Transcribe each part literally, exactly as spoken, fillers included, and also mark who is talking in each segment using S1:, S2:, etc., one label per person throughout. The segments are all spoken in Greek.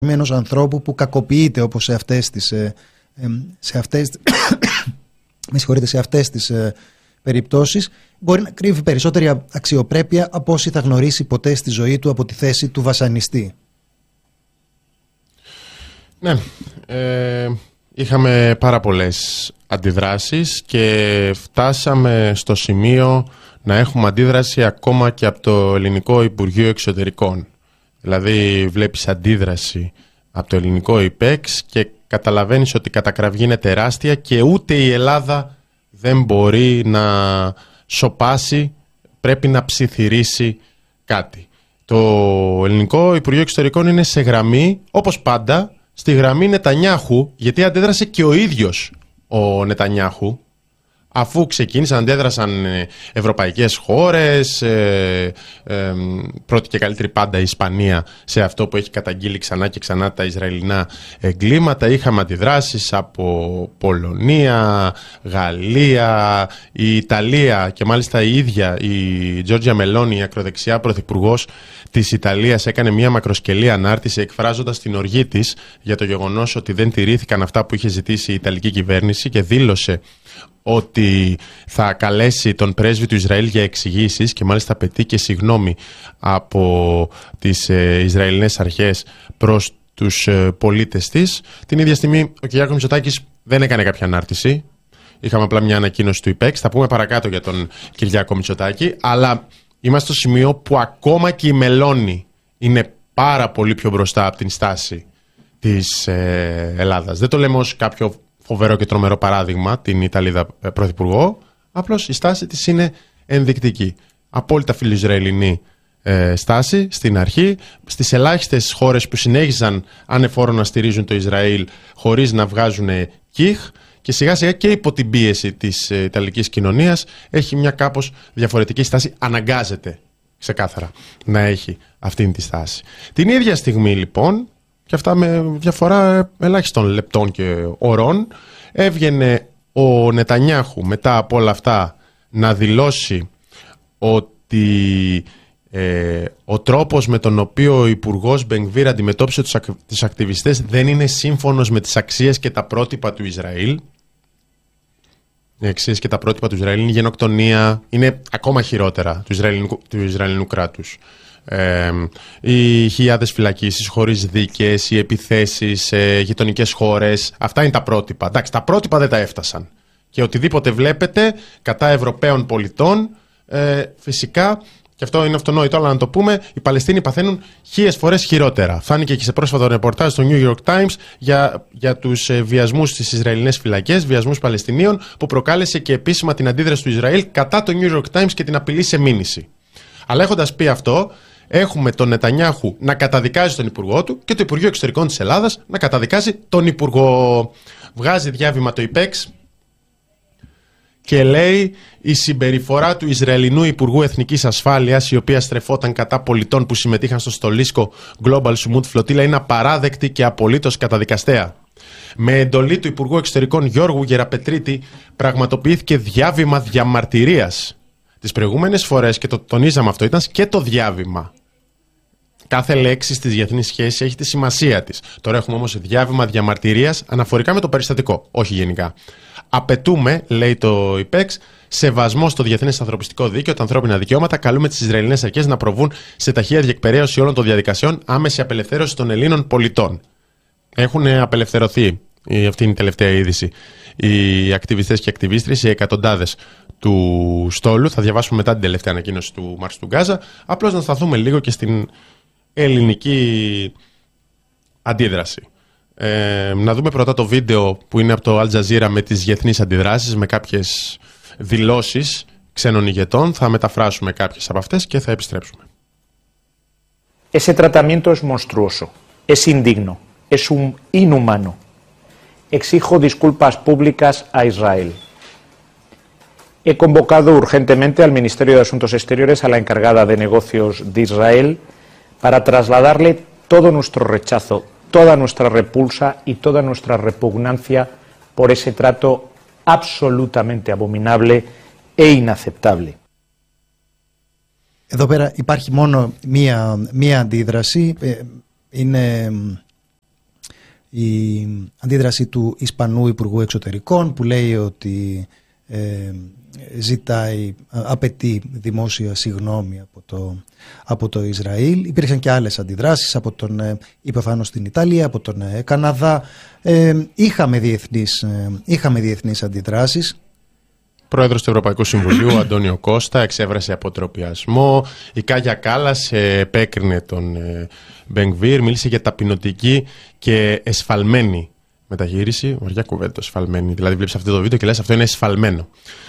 S1: ενός ανθρώπου που κακοποιείται, όπως σε αυτές τις, σε αυτές, με συγχωρείτε, σε αυτές τις περιπτώσεις, μπορεί να κρύβει περισσότερη αξιοπρέπεια από όσοι θα γνωρίσει ποτέ στη ζωή του από τη θέση του βασανιστή.
S2: Ναι, ε, είχαμε πάρα πολλές αντιδράσεις και φτάσαμε στο σημείο να έχουμε αντίδραση ακόμα και από το Ελληνικό Υπουργείο Εξωτερικών. Δηλαδή βλέπεις αντίδραση από το ελληνικό ΙΠΕΞ και καταλαβαίνεις ότι η κατακραυγή είναι τεράστια και ούτε η Ελλάδα δεν μπορεί να σωπάσει, πρέπει να ψιθυρίσει κάτι. Το Ελληνικό Υπουργείο Εξωτερικών είναι σε γραμμή, όπως πάντα, στη γραμμή Νετανιάχου, γιατί αντέδρασε και ο ίδιος ο Νετανιάχου. Αφού ξεκίνησαν, αντέδρασαν ευρωπαϊκές χώρες, ε, ε, πρώτη και καλύτερη πάντα η Ισπανία σε αυτό που έχει καταγγείλει ξανά και ξανά τα Ισραηλινά εγκλήματα. Είχαμε αντιδράσεις από Πολωνία, Γαλλία, η Ιταλία και μάλιστα η ίδια η Τζόρτζια Μελόνι, η ακροδεξιά πρωθυπουργός της Ιταλίας, έκανε μια μακροσκελή ανάρτηση εκφράζοντας την οργή της για το γεγονός ότι δεν τηρήθηκαν αυτά που είχε ζητήσει η Ιταλική κυβέρνηση και δήλωσε ότι θα καλέσει τον πρέσβη του Ισραήλ για εξηγήσεις και μάλιστα απαιτεί και συγγνώμη από τις ε, Ισραηλινές αρχές προς τους ε, πολίτες της. Την ίδια στιγμή ο Κυριάκος Μητσοτάκης δεν έκανε κάποια ανάρτηση. Είχαμε απλά μια ανακοίνωση του ΙΠΕΞ. Θα πούμε παρακάτω για τον Κυριάκο Μητσοτάκη. Αλλά είμαστε στο σημείο που ακόμα και η Μελώνη είναι πάρα πολύ πιο μπροστά από την στάση της ε, Ελλάδας. Δεν το λέμε ως κάποιο φοβερό και τρομερό παράδειγμα την Ιταλίδα πρωθυπουργό, απλώς η στάση της είναι ενδεικτική. Απόλυτα φιλοϊσραηλινή ε, στάση στην αρχή, στις ελάχιστες χώρες που συνέχιζαν ανεφόρον να στηρίζουν το Ισραήλ χωρίς να βγάζουν κιχ, και σιγά σιγά και υπό την πίεση της ε, Ιταλικής κοινωνίας έχει μια κάπως διαφορετική στάση, αναγκάζεται ξεκάθαρα να έχει αυτήν τη στάση. Την ίδια στιγμή λοιπόν, και αυτά με διαφορά ελάχιστων λεπτών και ωρών, έβγαινε ο Νετανιάχου μετά από όλα αυτά να δηλώσει ότι ε, ο τρόπος με τον οποίο ο Υπουργός Μπενγκβίρ αντιμετώπισε τους, ακ, τους ακτιβιστές δεν είναι σύμφωνος με τις αξίες και τα πρότυπα του Ισραήλ. Οι αξίες και τα πρότυπα του Ισραήλ είναι η γενοκτονία, είναι ακόμα χειρότερα του Ισραηλινού, του Ισραηλινού κράτους. Ε, οι χιλιάδες φυλακίσεις χωρίς δίκες, οι επιθέσεις σε γειτονικές χώρες, αυτά είναι τα πρότυπα. Εντάξει, τα πρότυπα δεν τα έφτασαν. Και οτιδήποτε βλέπετε κατά Ευρωπαίων πολιτών, ε, φυσικά, και αυτό είναι αυτονόητο, αλλά να το πούμε, οι Παλαιστίνοι παθαίνουν χίλιες φορές χειρότερα. Φάνηκε και σε πρόσφατο ρεπορτάζ στο New York Times για, για τους ε, βιασμούς στις Ισραηλινές φυλακές, βιασμούς Παλαιστινίων, που προκάλεσε και επίσημα την αντίδραση του Ισραήλ κατά το New York Times και την απειλή σε μήνυση. Αλλά έχοντας πει αυτό, έχουμε τον Νετανιάχου να καταδικάζει τον Υπουργό του και το Υπουργείο Εξωτερικών της Ελλάδας να καταδικάζει τον Υπουργό. Βγάζει διάβημα το ΙΠΕΞ και λέει: η συμπεριφορά του Ισραηλινού Υπουργού Εθνικής Ασφάλειας, η οποία στρεφόταν κατά πολιτών που συμμετείχαν στο στολίσκο Global Sumut Flotilla, είναι απαράδεκτη και απολύτως καταδικαστέα. Με εντολή του Υπουργού Εξωτερικών Γιώργου Γεραπετρίτη πραγματοποιήθηκε διάβημα διαμαρτυρίας. Τις προηγούμενες φορές, και το τονίζαμε αυτό, ήταν και το διάβημα. Κάθε λέξη στις διεθνείς σχέσεις έχει τη σημασία της. Τώρα έχουμε όμως διάβημα διαμαρτυρίας αναφορικά με το περιστατικό, όχι γενικά. Απαιτούμε, λέει το ΙΠΕΞ, σεβασμό στο διεθνές ανθρωπιστικό δίκαιο, τα ανθρώπινα δικαιώματα. Καλούμε τις Ισραηλινές αρχές να προβούν σε ταχεία διεκπεραίωση όλων των διαδικασιών, άμεση απελευθέρωση των Ελλήνων πολιτών. Έχουν απελευθερωθεί, αυτή είναι η τελευταία είδηση, οι ακτιβιστές και ακτιβίστρες, οι εκατοντάδες του στόλου. Θα διαβάσουμε μετά την τελευταία ανακοίνωση του Μάρς του Γκάζα. Απλώς να σταθούμε λίγο και στην ελληνική αντίδραση. Ε, να δούμε πρώτα το βίντεο που είναι από το Al Jazeera με τις διεθνείς αντιδράσεις, με κάποιες δηλώσεις ξένων ηγετών. Θα μεταφράσουμε κάποιες από αυτές και θα επιστρέψουμε.
S3: Ese tratamiento es monstruoso, es indigno, es un inhumano. Exijo disculpas públicas a Israel. He convocado urgentemente al Ministerio de Asuntos Exteriores, a la encargada de negocios de Israel, para trasladarle todo nuestro rechazo, toda nuestra repulsa y toda nuestra repugnancia por ese trato absolutamente abominable e inaceptable.
S1: Εδώ πέρα υπάρχει μόνο μία, μία αντίδραση. Είναι η αντίδραση του Ισπανού Υπουργού Εξωτερικών, που λέει ότι ε, ζητάει, απαιτεί δημόσια συγγνώμη από το, από το Ισραήλ. Υπήρξαν και άλλες αντιδράσεις από τον ε, υπεφάνο στην Ιταλία, από τον ε, Καναδά. Ε, είχαμε, διεθνείς, ε, είχαμε διεθνείς αντιδράσεις.
S2: Πρόεδρος του Ευρωπαϊκού Συμβουλίου, Αντώνιο Κώστα, εξέφρασε αποτροπιασμό. Η Κάγια Κάλλας επέκρινε τον Μπενγκβίρ, μίλησε για ταπεινωτική και εσφαλμένη μεταχείριση. Βαριά κουβέντα, εσφαλμένη. Δηλαδή, βλέπεις αυτό το βίντεο και λες αυτό είναι εσφαλμένο.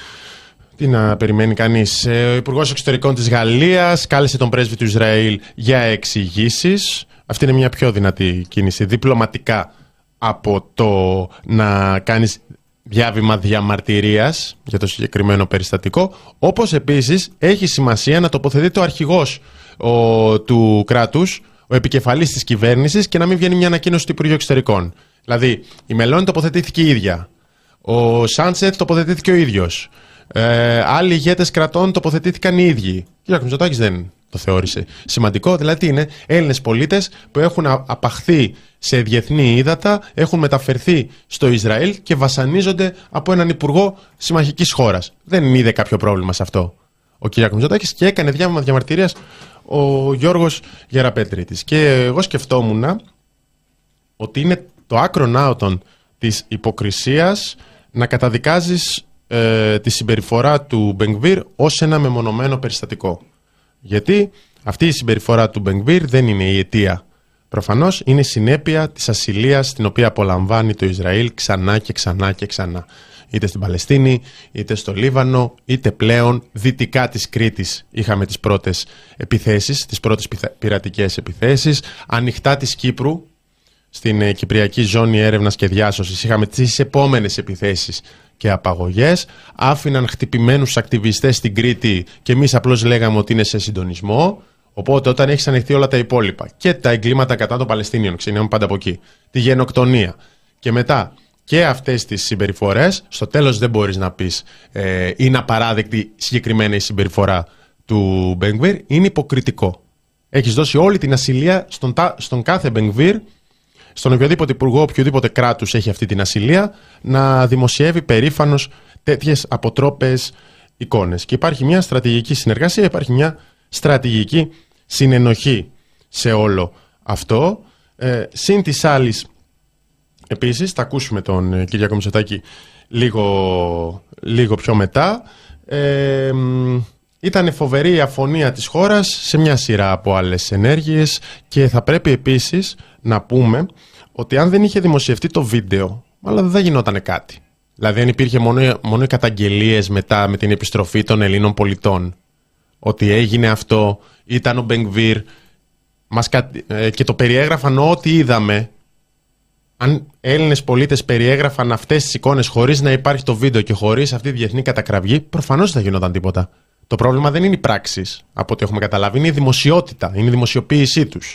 S2: Τι να περιμένει κανείς. Ο Υπουργός Εξωτερικών της Γαλλίας κάλεσε τον πρέσβη του Ισραήλ για εξηγήσεις. Αυτή είναι μια πιο δυνατή κίνηση διπλωματικά από το να κάνεις διάβημα διαμαρτυρίας για το συγκεκριμένο περιστατικό, όπως επίσης έχει σημασία να τοποθετείται ο αρχηγός ο, του κράτους, ο επικεφαλής της κυβέρνησης, και να μην βγαίνει μια ανακοίνωση του Υπουργείου Εξωτερικών. Δηλαδή, η Μελώνη τοποθετήθηκε η ίδια, ο Σάντσεθ τοποθετήθηκε ο ίδιος, ε, άλλοι ηγέτες κρατών τοποθετήθηκαν οι ίδιοι. Ο κ. Μητσοτάκης δεν το θεώρησε σημαντικό. Δηλαδή, τι είναι, Έλληνες πολίτες που έχουν απαχθεί σε διεθνή ύδατα, έχουν μεταφερθεί στο Ισραήλ και βασανίζονται από έναν υπουργό συμμαχικής χώρας. Δεν είδε κάποιο πρόβλημα σε αυτό ο κ. Μητσοτάκης και έκανε διάβημα διαμαρτυρίας ο Γιώργος Γεραπέτριτης. Και εγώ σκεφτόμουν ότι είναι το άκρον άωτον της υποκρισίας να καταδικάζεις ε, τη συμπεριφορά του Μπενγκβίρ ως ένα μεμονωμένο περιστατικό. Γιατί αυτή η συμπεριφορά του Μπενγκβίρ δεν είναι η αιτία. Προφανώς είναι συνέπεια της ασυλίας την οποία απολαμβάνει το Ισραήλ ξανά και ξανά και ξανά. Είτε στην Παλαιστίνη, είτε στο Λίβανο, είτε πλέον δυτικά της Κρήτης είχαμε τις πρώτες επιθέσεις, τις πρώτες πειρατικές επιθέσεις. Ανοιχτά της Κύπρου, στην Κυπριακή Ζώνη Έρευνας και Διάσωσης, είχαμε τις επόμενες επιθέσεις και απαγωγές. Άφηναν χτυπημένους ακτιβιστές στην Κρήτη και εμείς απλώς λέγαμε ότι είναι σε συντονισμό. Οπότε όταν έχεις ανοιχτεί όλα τα υπόλοιπα και τα εγκλήματα κατά των Παλαιστίνιων, ξεκινάμε πάντα από εκεί, τη γενοκτονία και μετά και αυτές τις συμπεριφορές, στο τέλος δεν μπορείς να πεις ε, είναι απαράδεκτη συγκεκριμένη η συμπεριφορά του Μπενγκβίρ, είναι υποκριτικό. Έχεις δώσει όλη την ασυλία στον, στον κάθε Μπενγκβίρ, στον οποιοδήποτε υπουργό, οποιοδήποτε κράτους έχει αυτή την ασυλία, να δημοσιεύει περήφανος τέτοιες αποτρόπες εικόνες. Και υπάρχει μια στρατηγική συνεργασία, υπάρχει μια στρατηγική συνενοχή σε όλο αυτό. Ε, συν της άλλης, επίσης, θα ακούσουμε τον ε, Κυριάκο Μητσοτάκη λίγο, λίγο πιο μετά, ε, ήταν φοβερή η αφωνία της χώρας σε μια σειρά από άλλες ενέργειες και θα πρέπει επίσης να πούμε ότι αν δεν είχε δημοσιευτεί το βίντεο, αλλά δεν θα γινόταν κάτι. Δηλαδή αν υπήρχε μόνο, μόνο οι καταγγελίες μετά με την επιστροφή των Ελλήνων πολιτών, ότι έγινε αυτό, ήταν ο Μπενγκβίρ μας κα... και το περιέγραφαν ό,τι είδαμε. Αν Έλληνες πολίτες περιέγραφαν αυτές τις εικόνες χωρίς να υπάρχει το βίντεο και χωρίς αυτή τη διεθνή κατακραυγή, προφανώς δεν θα γινόταν τίποτα. Το πρόβλημα δεν είναι οι πράξεις, από ό,τι έχουμε καταλάβει, είναι η δημοσιότητα, είναι η δημοσιοποίησή τους.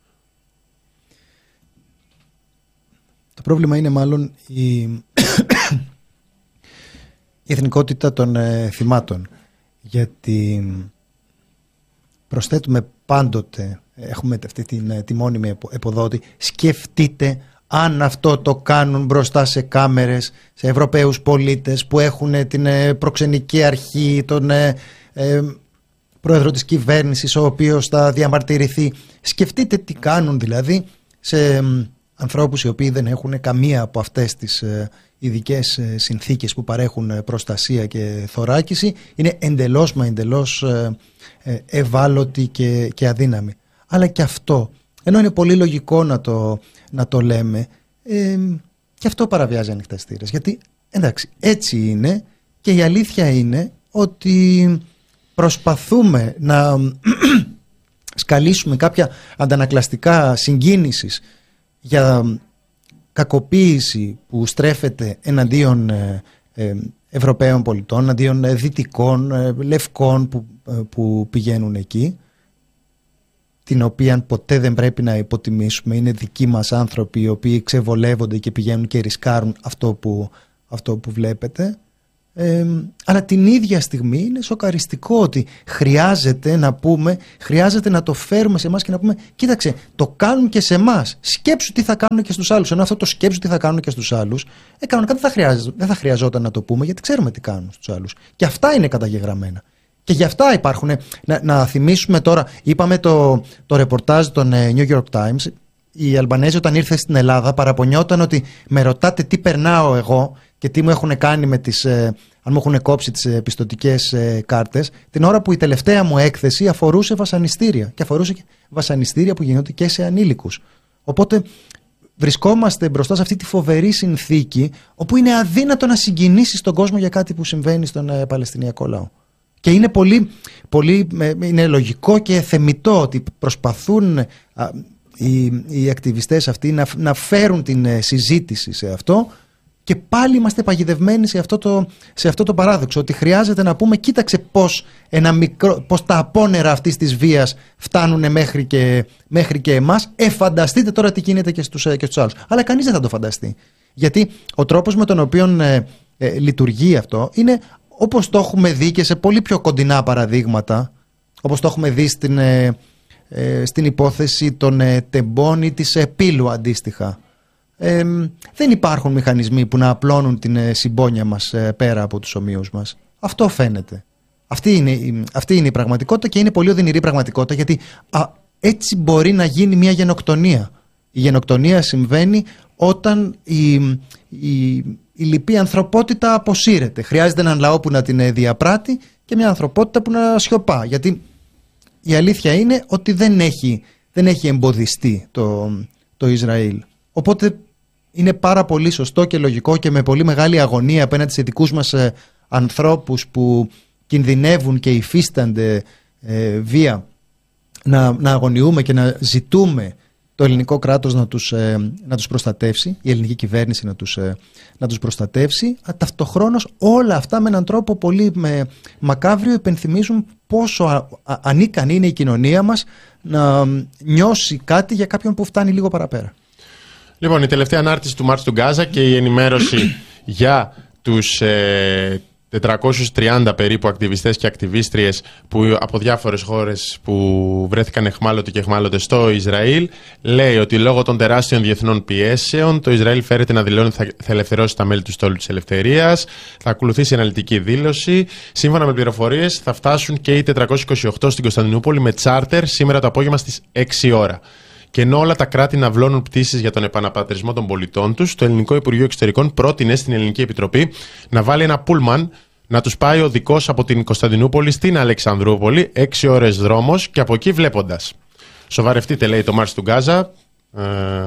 S1: Το πρόβλημα είναι μάλλον η, η εθνικότητα των ε, θυμάτων. Γιατί προσθέτουμε πάντοτε, έχουμε αυτή την, τη μόνιμη εποδότη, σκεφτείτε αν αυτό το κάνουν μπροστά σε κάμερες, σε Ευρωπαίους πολίτες που έχουν την προξενική αρχή, τον ε, ε, πρόεδρο της κυβέρνησης ο οποίος θα διαμαρτυρηθεί. Σκεφτείτε τι κάνουν δηλαδή σε ε, ανθρώπους οι οποίοι δεν έχουν καμία από αυτές τις ε, ειδικές ε, συνθήκες που παρέχουν προστασία και θωράκιση. Είναι εντελώς μα εντελώς ε, ε, ευάλωτοι και, και αδύναμοι. Αλλά και αυτό, ενώ είναι πολύ λογικό να το, να το λέμε, ε, και αυτό παραβιάζει ανοιχτές θύρες. Γιατί εντάξει, έτσι είναι και η αλήθεια είναι ότι προσπαθούμε να σκαλίσουμε κάποια αντανακλαστικά συγκίνησης για κακοποίηση που στρέφεται εναντίον ε, ε, Ευρωπαίων πολιτών, εναντίον ε, δυτικών, ε, λευκών που, ε, που πηγαίνουν εκεί, την οποία ποτέ δεν πρέπει να υποτιμήσουμε. Είναι δικοί μας άνθρωποι οι οποίοι ξεβολεύονται και πηγαίνουν και ρισκάρουν αυτό που, αυτό που βλέπετε. Ε, αλλά την ίδια στιγμή είναι σοκαριστικό ότι χρειάζεται να πούμε, χρειάζεται να το φέρουμε σε εμάς και να πούμε, κοίταξε, το κάνουν και σε εμάς. Σκέψου τι θα κάνουν και στους άλλους. Ενώ αυτό το σκέψου τι θα κάνουν και στους άλλους, ε, κανονικά δεν θα, χρειάζεται, δεν θα χρειαζόταν να το πούμε, γιατί ξέρουμε τι κάνουν στους άλλους. Και αυτά είναι καταγεγραμμένα. Και γι' αυτά υπάρχουν. Να, να θυμίσουμε τώρα, είπαμε το, το ρεπορτάζ των ε, New York Times. Η Αλμπανέζη όταν ήρθε στην Ελλάδα παραπονιόταν ότι με ρωτάτε τι περνάω εγώ και τι μου έχουν κάνει με τις, ε, αν μου έχουν κόψει τις ε, πιστωτικές ε, κάρτες, την ώρα που η τελευταία μου έκθεση αφορούσε βασανιστήρια και αφορούσε και βασανιστήρια που γίνονται και σε ανήλικους. Οπότε βρισκόμαστε μπροστά σε αυτή τη φοβερή συνθήκη όπου είναι αδύνατο να συγκινήσεις τον κόσμο για κάτι που συμβαίνει στον ε, Παλαιστινιακό λαό. Και είναι πολύ, πολύ ε, είναι λογικό και θεμιτό ότι προσπαθούν α, οι, οι ακτιβιστές αυτοί να, να φέρουν την ε, συζήτηση σε αυτό. Και πάλι είμαστε παγιδευμένοι σε αυτό, το, σε αυτό το παράδοξο, ότι χρειάζεται να πούμε, κοίταξε πώς, ένα μικρό, πώς τα απόνερα αυτής της βίας φτάνουν μέχρι και, μέχρι και εμάς. Ε, φανταστείτε τώρα τι γίνεται και στους, και στους άλλους. Αλλά κανείς δεν θα το φανταστεί. Γιατί ο τρόπος με τον οποίο ε, ε, λειτουργεί αυτό είναι όπως το έχουμε δει και σε πολύ πιο κοντινά παραδείγματα, όπως το έχουμε δει στην, ε, ε, στην υπόθεση των ε, τεμπών ή της ε, Πύλου αντίστοιχα. Ε, δεν υπάρχουν μηχανισμοί που να απλώνουν την ε, συμπόνια μας ε, πέρα από τους ομοίους μας. Αυτό φαίνεται. Αυτή είναι, αυτή είναι η πραγματικότητα και είναι πολύ οδυνηρή πραγματικότητα, γιατί α, έτσι μπορεί να γίνει μια γενοκτονία. Η γενοκτονία συμβαίνει όταν η, η, η λυπή ανθρωπότητα αποσύρεται. Χρειάζεται έναν λαό που να την διαπράττει και μια ανθρωπότητα που να σιωπά. Γιατί η αλήθεια είναι ότι δεν έχει, δεν έχει εμποδιστεί το, το Ισραήλ. Οπότε είναι πάρα πολύ σωστό και λογικό και με πολύ μεγάλη αγωνία απέναντι σε δικούς μας ε, ανθρώπους που κινδυνεύουν και υφίστανται ε, βία να, να αγωνιούμε και να ζητούμε το ελληνικό κράτος να τους, ε, να τους προστατεύσει, η ελληνική κυβέρνηση να τους, ε, να τους προστατεύσει. Ταυτοχρόνως όλα αυτά με έναν τρόπο πολύ με, μακάβριο υπενθυμίζουν πόσο α, α, ανίκανη είναι η κοινωνία μας να νιώσει κάτι για κάποιον που φτάνει λίγο παραπέρα.
S2: Λοιπόν, η τελευταία ανάρτηση του Μάρτς του Γκάζα και η ενημέρωση για τους ε, τετρακόσιους τριάντα περίπου ακτιβιστές και ακτιβίστριες που, από διάφορες χώρες που βρέθηκαν εχμάλωτοι και εχμάλωτες στο Ισραήλ, λέει ότι λόγω των τεράστιων διεθνών πιέσεων το Ισραήλ φέρεται να δηλώνει ότι θα, θα ελευθερώσει τα μέλη του στόλου της ελευθερίας, θα ακολουθήσει αναλυτική δήλωση. Σύμφωνα με πληροφορίες θα φτάσουν και οι τετρακόσιοι είκοσι οκτώ στην Κωνσταντινούπολη με τσάρτερ σήμερα το απόγευμα στις έξι ώρα. Και ενώ όλα τα κράτη ναυλώνουν πτήσεις για τον επαναπατρισμό των πολιτών τους, το Ελληνικό Υπουργείο Εξωτερικών πρότεινε στην Ελληνική Επιτροπή να βάλει ένα πούλμαν να τους πάει οδικός από την Κωνσταντινούπολη στην Αλεξανδρούπολη, έξι ώρες δρόμος και από εκεί βλέποντας. Σοβαρευτείτε, λέει το Μάρτς του Γκάζα. Ε,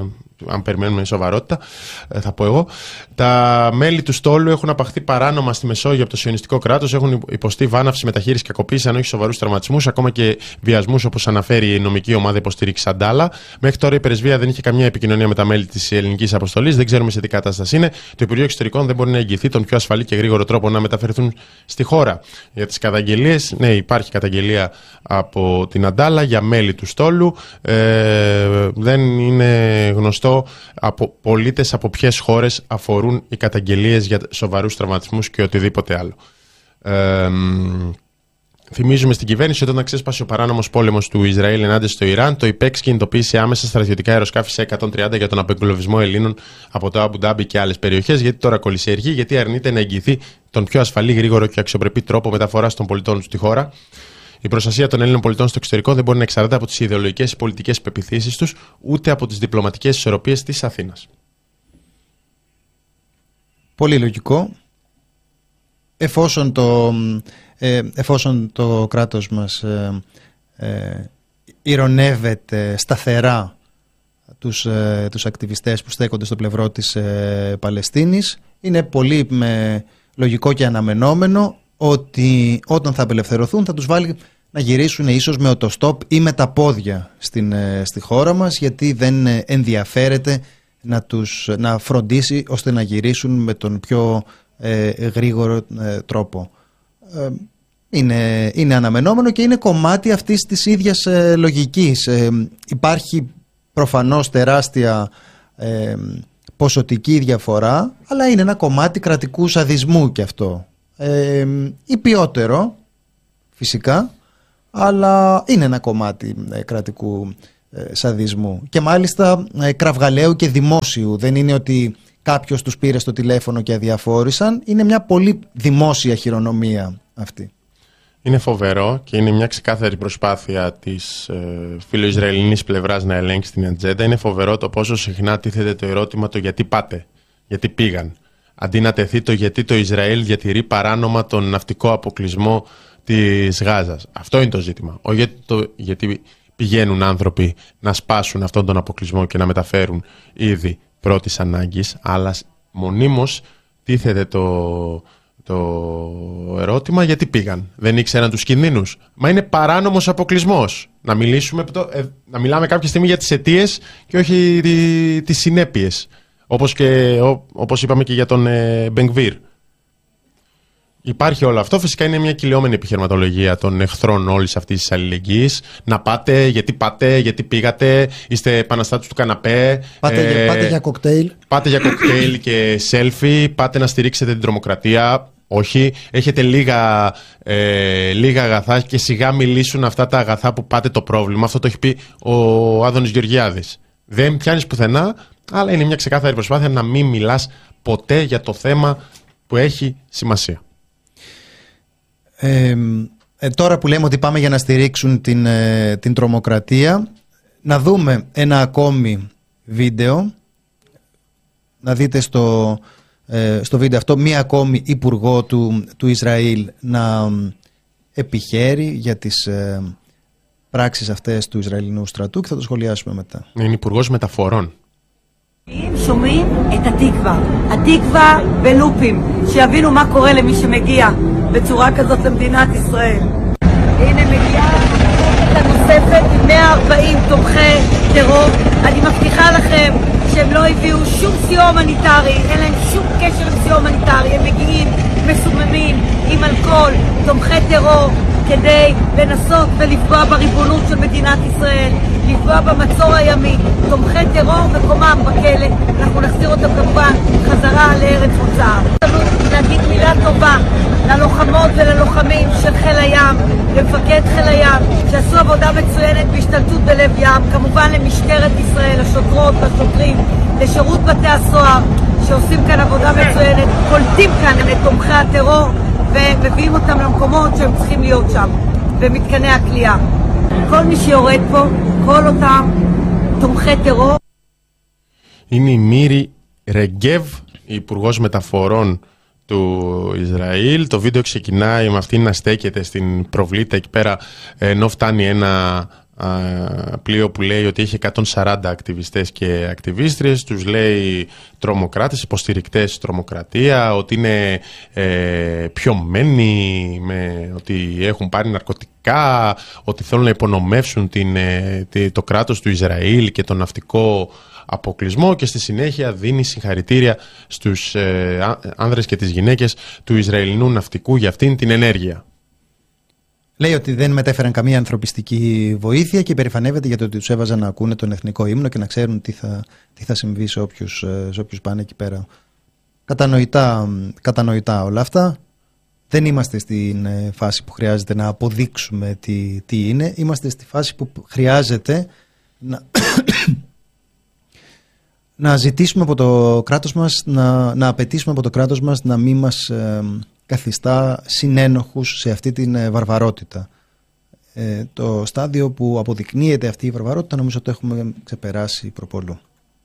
S2: αν περιμένουμε σοβαρότητα, ε, θα πω εγώ. Τα μέλη του στόλου έχουν απαχθεί παράνομα στη Μεσόγειο από το σιωνιστικό κράτος, έχουν υποστεί βάναυση, μεταχείριση και κακοποίηση, αν όχι σοβαρούς τραυματισμούς, ακόμα και βιασμούς, όπως αναφέρει η νομική ομάδα υποστήριξη Αντάλα. Μέχρι τώρα η πρεσβεία δεν είχε καμία επικοινωνία με τα μέλη της ελληνικής αποστολής, δεν ξέρουμε σε τι κατάσταση είναι. Το Υπουργείο Εξωτερικών δεν μπορεί να εγγυηθεί τον πιο ασφαλή και γρήγορο τρόπο να μεταφερθούν στη χώρα. Για τις καταγγελίες, ναι, υπάρχει καταγγελία από την Αντάλα για μέλη του στόλου. Ε, δεν είναι γνωστό από πολίτες από ποιες χώρες αφορούν οι καταγγελίες για σοβαρούς τραυματισμούς και οτιδήποτε άλλο. Ε, θυμίζουμε στην κυβέρνηση ότι όταν ξέσπασε ο παράνομος πόλεμος του Ισραήλ ενάντια στο Ιράν, το ΙΠΕΞ κινητοποίησε άμεσα στρατιωτικά αεροσκάφη σε εκατόν τριάντα για τον απεγκλωβισμό Ελλήνων από το Αμπου Ντάμπι και άλλες περιοχές. Γιατί τώρα κολυσιεργεί, γιατί αρνείται να εγγυηθεί τον πιο ασφαλή, γρήγορο και αξιοπρεπή τρόπο μεταφοράς των πολιτών του στη χώρα. Η προστασία των Έλληνων πολιτών στο εξωτερικό δεν μπορεί να εξαρτάται από τις ιδεολογικές ή πολιτικές πεποιθήσεις τους, ούτε από τις διπλωματικές ισορροπίες της Αθήνας.
S1: Πολύ λογικό. Εφόσον το, ε, εφόσον το κράτος μας ε, ε, ειρωνεύεται σταθερά τους, ε, τους ακτιβιστές που στέκονται στο πλευρό της ε, Παλαιστίνης, είναι πολύ με, λογικό και αναμενόμενο ότι όταν θα απελευθερωθούν θα τους βάλει να γυρίσουν ίσως με οτοστόπ ή με τα πόδια στην, στη χώρα μας, γιατί δεν ενδιαφέρεται να τους να φροντίσει ώστε να γυρίσουν με τον πιο ε, γρήγορο ε, τρόπο. Ε, είναι, είναι αναμενόμενο και είναι κομμάτι αυτής της ίδιας ε, λογικής. Ε, υπάρχει προφανώς τεράστια ε, ποσοτική διαφορά, αλλά είναι ένα κομμάτι κρατικού σαδισμού και αυτό. ε, ή ποιότερο φυσικά, αλλά είναι ένα κομμάτι ε, κρατικού ε, σαδισμού και μάλιστα ε, κραυγαλαίου και δημόσιου. Δεν είναι ότι κάποιος τους πήρε στο τηλέφωνο και αδιαφόρησαν, είναι μια πολύ δημόσια χειρονομία αυτή.
S2: Είναι φοβερό και είναι μια ξεκάθαρη προσπάθεια της ε, φιλοϊσραηλινής πλευράς να ελέγξει την ατζέντα. Είναι φοβερό το πόσο συχνά τίθεται το ερώτημα το γιατί πάτε, γιατί πήγαν. Αντί να τεθεί το γιατί το Ισραήλ διατηρεί παράνομα τον ναυτικό αποκλεισμό της Γάζας. Αυτό είναι το ζήτημα. Όχι γιατί, το, γιατί πηγαίνουν άνθρωποι να σπάσουν αυτόν τον αποκλεισμό και να μεταφέρουν είδη πρώτης ανάγκης, αλλά μονίμως τίθεται το... το ερώτημα γιατί πήγαν. Δεν ήξεραν τους κινδύνους. Μα είναι παράνομος αποκλεισμός. Να, μιλήσουμε, ε, να μιλάμε κάποια στιγμή για τις αιτίες και όχι τι, τις συνέπειες. Όπως, και, ό, όπως είπαμε και για τον ε, Μπενγκβίρ. Υπάρχει όλο αυτό. Φυσικά είναι μια κυλιόμενη επιχειρηματολογία των εχθρών όλης αυτής της αλληλεγγύης. Να πάτε, γιατί πάτε, γιατί πήγατε, είστε επαναστάτες του καναπέ.
S1: Πάτε, ε, πάτε για κοκτέιλ.
S2: Πάτε για κοκτέιλ και selfie. Πάτε να στηρίξετε την τρομοκρατία. Όχι, έχετε λίγα, ε, λίγα αγαθά και σιγά μιλήσουν αυτά τα αγαθά που πάτε το πρόβλημα. Αυτό το έχει πει ο Άδωνης Γεωργιάδης. Δεν πιάνεις πουθενά, αλλά είναι μια ξεκάθαρη προσπάθεια να μην μιλάς ποτέ για το θέμα που έχει σημασία.
S1: Ε, ε, τώρα που λέμε ότι πάμε για να στηρίξουν την, ε, την τρομοκρατία, να δούμε ένα ακόμη βίντεο. Να δείτε στο... στο βίντεο αυτό μία ακόμη υπουργό του, του Ισραήλ να επιχαίρει για τις ε, πράξεις αυτές του Ισραηλινού στρατού και θα το σχολιάσουμε μετά.
S2: Είναι υπουργός μεταφορών.
S4: שומעים את התקווה, התקווה בלופים, שיבינו מה קורה למי שמגיע בצורה כזאת למדינת ישראל. הנה מגיעה הנוספת עם מאה וארבעים תומכי טרור. אני מבטיחה לכם שהם לא הביאו שום סיוע הומניטרי, אין להם שום קשר עם סיוע הומניטרי, הם מגיעים מסוממים עם אלכוהול, תומכי טרור, כדי לנסות ולפגוע בריבונות של מדינת ישראל, לפגוע במצור הימי, תומכי טרור מקומם בכלא, אנחנו נחזיר אותם כמובן חזרה לארץ מוצאם. להגיד מילה טובה ללוחמות וללוחמים של חיל הים, למפקד חיל הים, שעשו עבודה מצוינת בהשתלטות בלב ים, כמובן למשטרת ישראל, השוטרות והשוטרים, לשירות בתי הסוהר, שעושים כאן עבודה מצוינת, קולטים כאן את תומכי הטרור ומביאים אותם למקומות שהם צריכים להיות שם, במתקני הכלייה. כל מי שיורד פה, כל אותם תומכי טרור.
S2: Είναι η Μίρι Ρεγκέβ, η υπουργός μεταφορών του Ισραήλ. Το βίντεο ξεκινάει με αυτήν να στέκεται στην προβλήτα εκεί πέρα, ενώ φτάνει ένα α, πλοίο που λέει ότι έχει εκατόν σαράντα ακτιβιστές και ακτιβίστριες. Τους λέει τρομοκράτες, υποστηρικτές τρομοκρατία, ότι είναι ε, πιωμένοι, με, ότι έχουν πάρει ναρκωτικά, ότι θέλουν να υπονομεύσουν την, ε, το κράτος του Ισραήλ και τον ναυτικό αποκλεισμό, και στη συνέχεια δίνει συγχαρητήρια στους ε, άνδρες και τις γυναίκες του Ισραηλινού ναυτικού για αυτήν την ενέργεια.
S1: Λέει ότι δεν μετέφεραν καμία ανθρωπιστική βοήθεια και υπερηφανεύεται για το ότι τους έβαζαν να ακούνε τον εθνικό ύμνο και να ξέρουν τι θα, τι θα συμβεί σε όποιους, σε όποιους πάνε εκεί πέρα. Κατανοητά, κατανοητά όλα αυτά. Δεν είμαστε στην φάση που χρειάζεται να αποδείξουμε τι, τι είναι. Είμαστε στη φάση που χρειάζεται να... να ζητήσουμε από το κράτος μας, να, να απαιτήσουμε από το κράτος μας να μην μας ε, καθιστά συνένοχους σε αυτή την ε, βαρβαρότητα. Ε, το στάδιο που αποδεικνύεται αυτή η βαρβαρότητα νομίζω ότι το έχουμε ξεπεράσει προπολού.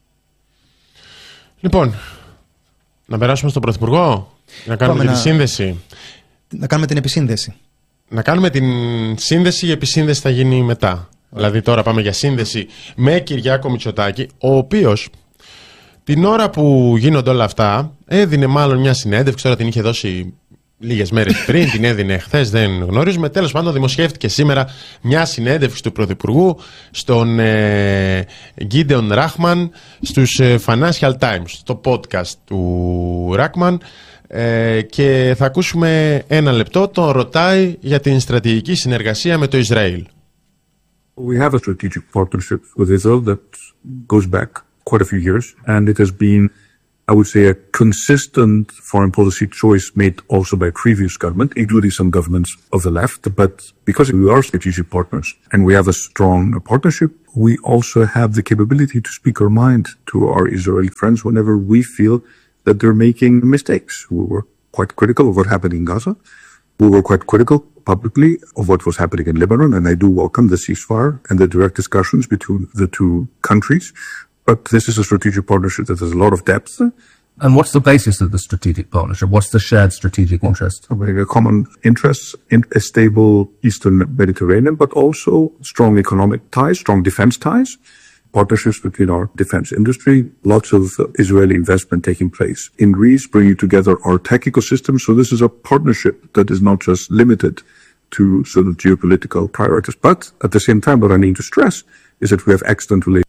S2: Λοιπόν, να περάσουμε στον Πρωθυπουργό, να κάνουμε την επισύνδεση.
S1: Να κάνουμε την επισύνδεση.
S2: Να κάνουμε την σύνδεση, η επισύνδεση θα γίνει μετά. Δηλαδή τώρα πάμε για σύνδεση με Κυριάκο Μητσοτάκη, ο οποίος την ώρα που γίνονται όλα αυτά έδινε μάλλον μια συνέντευξη, τώρα την είχε δώσει λίγες μέρες πριν, την έδινε χθες, δεν γνωρίζουμε. Τέλος πάντων δημοσιεύτηκε σήμερα μια συνέντευξη του Πρωθυπουργού στον ε, Γκίντεον Ράχμαν στους ε, Financial Times, το podcast του Ράχμαν, ε, και θα ακούσουμε ένα λεπτό. Τον ρωτάει για την στρατηγική συνεργασία με το Ισραήλ.
S5: We have a strategic partnership with Israel that goes back quite a few years, and it has been I would say, a consistent foreign policy choice made also by previous government, including some governments of the left. But because we are strategic partners and we have a strong partnership, we also have the capability to speak our mind to our Israeli friends whenever we feel that they're making mistakes. We were quite critical of what happened in Gaza. We were quite critical publicly of what was happening in Lebanon, and I do welcome the ceasefire and the direct discussions between the two countries. But this is a strategic partnership that has a lot of depth.
S6: And what's the basis of the strategic partnership? What's the shared strategic interest?
S5: A common interest in a stable Eastern Mediterranean, but also strong economic ties, strong defense ties, partnerships between our defense industry, lots of Israeli investment taking place in Greece, bringing together our tech ecosystem. So this is a partnership that is not just limited to sort of geopolitical priorities. But at the same time, what I need to stress is that we have excellent relations.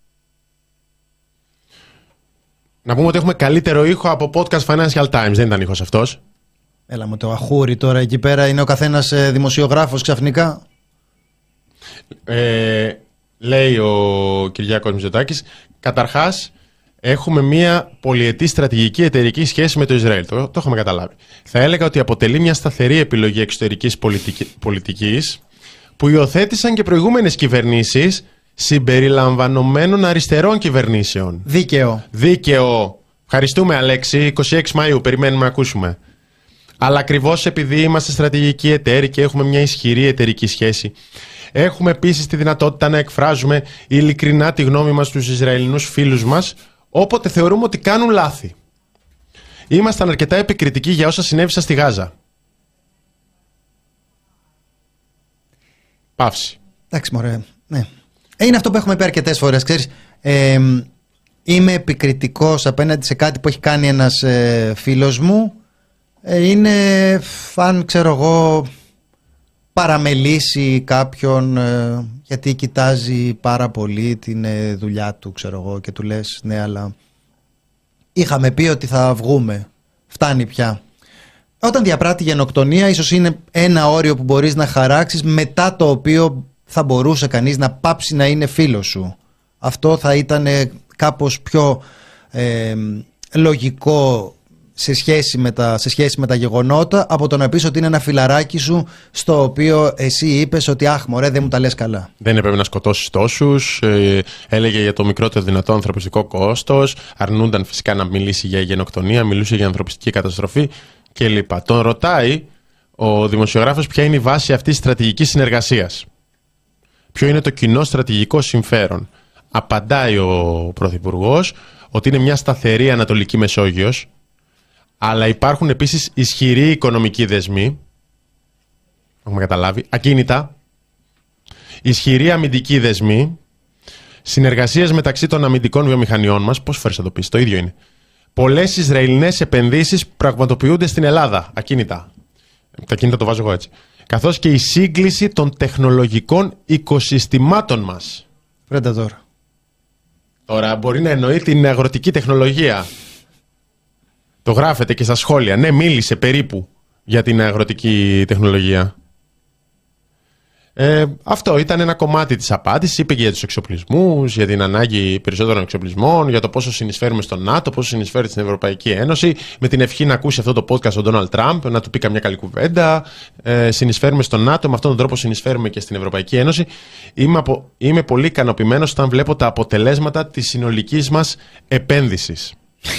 S2: Να πούμε ότι έχουμε καλύτερο ήχο από podcast Financial Times. Δεν ήταν ήχος αυτός.
S1: Έλα μου το αχούρι τώρα εκεί πέρα. Είναι ο καθένας ε, δημοσιογράφος ξαφνικά.
S2: Ε, λέει ο Κυριάκος Μητσοτάκης, καταρχάς έχουμε μια πολυετή στρατηγική εταιρική σχέση με το Ισραήλ. Το, το έχουμε καταλάβει. Θα έλεγα ότι αποτελεί μια σταθερή επιλογή εξωτερικής πολιτική, πολιτικής που υιοθέτησαν και προηγούμενες κυβερνήσεις συμπεριλαμβανομένων αριστερών κυβερνήσεων.
S1: Δίκαιο.
S2: Δίκαιο. Ευχαριστούμε, Αλέξη. είκοσι έξι Μαΐου, περιμένουμε να ακούσουμε. Αλλά ακριβώς επειδή είμαστε στρατηγικοί εταίροι και έχουμε μια ισχυρή εταιρική σχέση, έχουμε επίσης τη δυνατότητα να εκφράζουμε ειλικρινά τη γνώμη μας στους Ισραηλινούς φίλους μας, όποτε θεωρούμε ότι κάνουν λάθη. Ήμασταν αρκετά επικριτικοί για όσα συνέβησαν στη Γάζα. Παύση.
S1: Εντάξει, μωρέ. Ναι. Είναι αυτό που έχουμε πει αρκετές φορές, ξέρεις. Ε, είμαι επικριτικός απέναντι σε κάτι που έχει κάνει ένας ε, φίλος μου. Ε, είναι, αν ξέρω εγώ, παραμελήσει κάποιον ε, γιατί κοιτάζει πάρα πολύ την ε, δουλειά του, ξέρω εγώ, και του λες ναι, αλλά είχαμε πει ότι θα βγούμε. Φτάνει πια. Όταν διαπράττει γενοκτονία, ίσως είναι ένα όριο που μπορείς να χαράξεις, μετά το οποίο θα μπορούσε κανείς να πάψει να είναι φίλος σου. Αυτό θα ήταν κάπως πιο ε, λογικό σε σχέση, με τα, σε σχέση με τα γεγονότα, από το να πεις ότι είναι ένα φιλαράκι σου στο οποίο εσύ είπες ότι αχ μωρέ δεν μου τα λες καλά.
S2: Δεν έπρεπε να σκοτώσεις τόσους, ε, έλεγε για το μικρότερο δυνατό ανθρωπιστικό κόστος, αρνούνταν φυσικά να μιλήσει για γενοκτονία, μιλούσε για ανθρωπιστική καταστροφή κλπ. Τον ρωτάει ο δημοσιογράφος ποια είναι η βάση αυτής της στρατηγικής συνεργασίας. Ποιο είναι το κοινό στρατηγικό συμφέρον. Απαντάει ο Πρωθυπουργός ότι είναι μια σταθερή Ανατολική Μεσόγειος, αλλά υπάρχουν επίσης ισχυροί οικονομικοί δεσμοί, έχουμε καταλάβει, ακίνητα, ισχυροί αμυντικοί δεσμοί, συνεργασίες μεταξύ των αμυντικών βιομηχανιών μας, πώς φορές θα το πεις, το ίδιο είναι. Πολλές Ισραηλινές επενδύσεις πραγματοποιούνται στην Ελλάδα, ακίνητα. Τα ακίνητα το βάζω εγώ έτσι. Καθώς και η σύγκληση των τεχνολογικών οικοσυστημάτων μας.
S1: Βρέτε τώρα.
S2: Τώρα μπορεί να εννοεί την αγροτική τεχνολογία. Το γράφετε και στα σχόλια. Ναι, μίλησε περίπου για την αγροτική τεχνολογία. Ε, αυτό ήταν ένα κομμάτι της απάντησης. Είπε και για τους εξοπλισμούς, για την ανάγκη περισσότερων εξοπλισμών, για το πόσο συνεισφέρουμε στο ΝΑΤΟ, πόσο συνεισφέρει στην Ευρωπαϊκή Ένωση. Με την ευχή να ακούσει αυτό το podcast ο Ντόναλντ Τραμπ, να του πει καμιά καλή κουβέντα. Ε, συνεισφέρουμε στο ΝΑΤΟ, με αυτόν τον τρόπο συνεισφέρουμε και στην Ευρωπαϊκή Ένωση. Είμαι, απο... Είμαι πολύ ικανοποιημένος όταν βλέπω τα αποτελέσματα της συνολικής μας επένδυσης.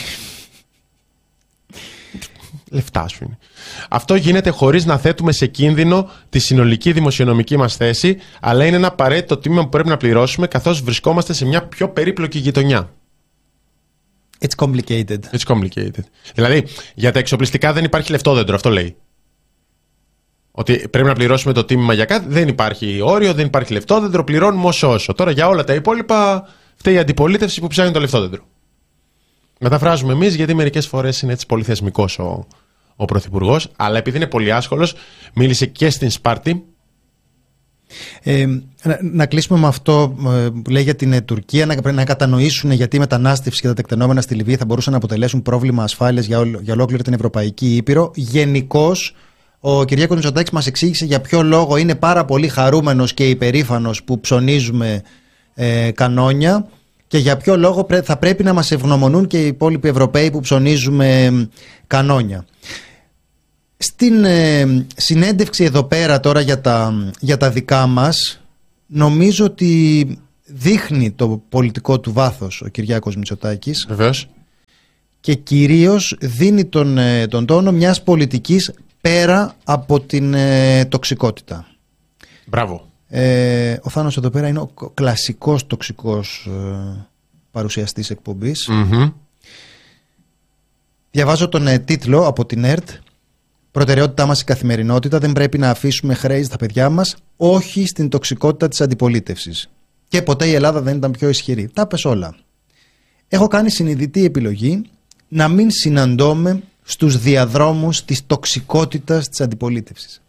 S2: Λεφτά σου είναι. Αυτό γίνεται χωρίς να θέτουμε σε κίνδυνο τη συνολική δημοσιονομική μας θέση, αλλά είναι ένα απαραίτητο τίμημα που πρέπει να πληρώσουμε καθώς βρισκόμαστε σε μια πιο περίπλοκη γειτονιά.
S1: It's complicated.
S2: It's complicated. Δηλαδή, για τα εξοπλιστικά δεν υπάρχει λεφτόδεντρο, αυτό λέει. Ότι πρέπει να πληρώσουμε το τίμημα για κάτι, δεν υπάρχει όριο, δεν υπάρχει λεφτόδεντρο, πληρώνουμε όσο όσο. Τώρα για όλα τα υπόλοιπα φταίει η αντιπολίτευση που ψάχνει το λεφτόδεντρο. Μεταφράζουμε εμείς, γιατί μερικές φορές είναι έτσι πολύ θεσμικός ο, ο Πρωθυπουργός, αλλά επειδή είναι πολύ άσχολος, μίλησε και στην Σπάρτη.
S1: Ε, να, να κλείσουμε με αυτό ε, που λέει για την ε, Τουρκία, να, να κατανοήσουν γιατί η μετανάστευση και τα τεκτενόμενα στη Λιβύη θα μπορούσαν να αποτελέσουν πρόβλημα ασφάλειας για, όλο, για ολόκληρη την Ευρωπαϊκή Ήπειρο. Γενικώς, ο Κυριάκος Μητσοτάκης μας εξήγησε για ποιο λόγο είναι πάρα πολύ χαρούμενος και υπερήφανος που ψωνίζουμε ε, κανόνια. Και για ποιο λόγο θα πρέπει να μας ευγνωμονούν και οι υπόλοιποι Ευρωπαίοι που ψωνίζουμε κανόνια. Στην ε, συνέντευξη εδώ πέρα τώρα για τα, για τα δικά μας, νομίζω ότι δείχνει το πολιτικό του βάθος ο Κυριάκος Μητσοτάκης.
S2: Βεβαίως. Και
S1: κυρίως δίνει τον, τον τόνο μιας πολιτικής πέρα από την ε, τοξικότητα.
S2: Μπράβο.
S1: Ε, ο Θάνος εδώ πέρα είναι ο κλασικός τοξικός ε, παρουσιαστής εκπομπής.
S2: Mm-hmm.
S1: Διαβάζω τον ε, τίτλο από την ΕΡΤ. Προτεραιότητά μας η καθημερινότητα. Δεν πρέπει να αφήσουμε χρέη στα παιδιά μας. Όχι στην τοξικότητα της αντιπολίτευσης. Και ποτέ η Ελλάδα δεν ήταν πιο ισχυρή. Τα πες όλα. Έχω κάνει συνειδητή επιλογή να μην συναντώμε στους διαδρόμους της τοξικότητας της αντιπολίτευσης.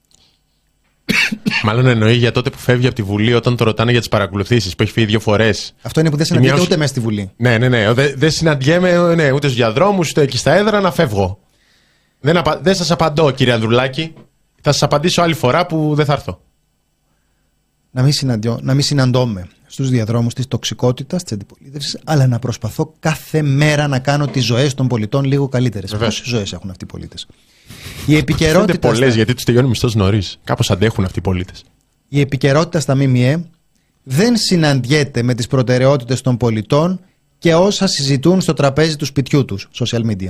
S2: Μάλλον εννοεί για τότε που φεύγει από τη Βουλή, όταν το ρωτάνε για τις παρακολουθήσεις, που έχει φύγει δύο φορές.
S1: Αυτό είναι που δεν συναντιέται
S2: μια...
S1: ούτε μέσα στη Βουλή.
S2: Ναι, ναι, ναι. Δεν δε συναντιέμαι ναι, ούτε στους διαδρόμους, ούτε εκεί στα έδρα να φεύγω. Δεν, απα... δεν σας απαντώ, κύριε Ανδρουλάκη. Θα σας απαντήσω άλλη φορά που δεν θα έρθω.
S1: Να μην, συναντιώ, να μην συναντώμε στους διαδρόμους της τοξικότητας, της αντιπολίτευσης, αλλά να προσπαθώ κάθε μέρα να κάνω τις ζωές των πολιτών λίγο καλύτερες. Πόσες ζωές έχουν αυτοί οι πολίτες? Η επικαιρότητα.
S2: Δεν είναι πολλές, γιατί τους τελειώνει μισθός νωρίς. Κάπως αντέχουν αυτοί οι πολίτες.
S1: Η επικαιρότητα στα ΜΜΕ δεν συναντιέται με τις προτεραιότητες των πολιτών και όσα συζητούν στο τραπέζι του σπιτιού τους, social media.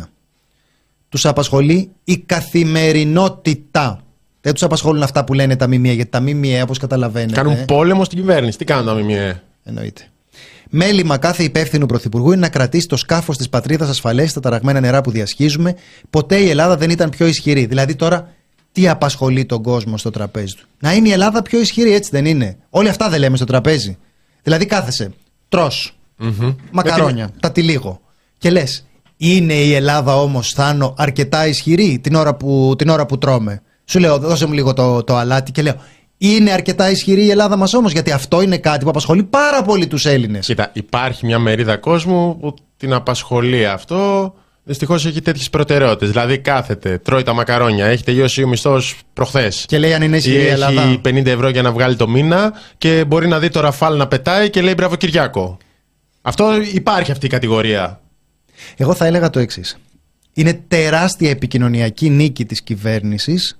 S1: Τους απασχολεί η καθημερινότητα. Δεν τους απασχολούν αυτά που λένε τα ΜΜΕ, γιατί τα ΜΜΕ, όπως καταλαβαίνετε.
S2: Κάνουν πόλεμο στην κυβέρνηση. Τι κάνουν τα ΜΜΕ?
S1: Εννοείται. Μέλημα κάθε υπεύθυνου πρωθυπουργού είναι να κρατήσει το σκάφος της πατρίδας ασφαλές στα ταραγμένα νερά που διασχίζουμε. Ποτέ η Ελλάδα δεν ήταν πιο ισχυρή. Δηλαδή τώρα, τι απασχολεί τον κόσμο στο τραπέζι του? Να είναι η Ελλάδα πιο ισχυρή, έτσι δεν είναι? Όλοι αυτά δεν λέμε στο τραπέζι. Δηλαδή κάθεσαι, τρως
S2: mm-hmm.
S1: μακαρόνια, Γιατί... τα τυλίγω. Και λες, είναι η Ελλάδα όμως, Θάνο, αρκετά ισχυρή την ώρα που, την ώρα που τρώμε? Σου λέω, δώσε μου λίγο το, το αλάτι και λέω, είναι αρκετά ισχυρή η Ελλάδα μας όμως? Γιατί αυτό είναι κάτι που απασχολεί πάρα πολύ τους Έλληνες.
S2: Κοίτα, υπάρχει μια μερίδα κόσμου που την απασχολεί αυτό. Δυστυχώς έχει τέτοιες προτεραιότητες. Δηλαδή κάθεται, τρώει τα μακαρόνια, έχει τελειώσει ο μισθός προχθές.
S1: Και λέει αν είναι ισχυρή η Ελλάδα.
S2: Έχει πενήντα ευρώ για να βγάλει το μήνα και μπορεί να δει το Ραφάλ να πετάει και λέει μπράβο Κυριάκο. Αυτό υπάρχει αυτή η κατηγορία.
S1: Εγώ θα έλεγα το εξής. Είναι τεράστια επικοινωνιακή νίκη της κυβέρνησης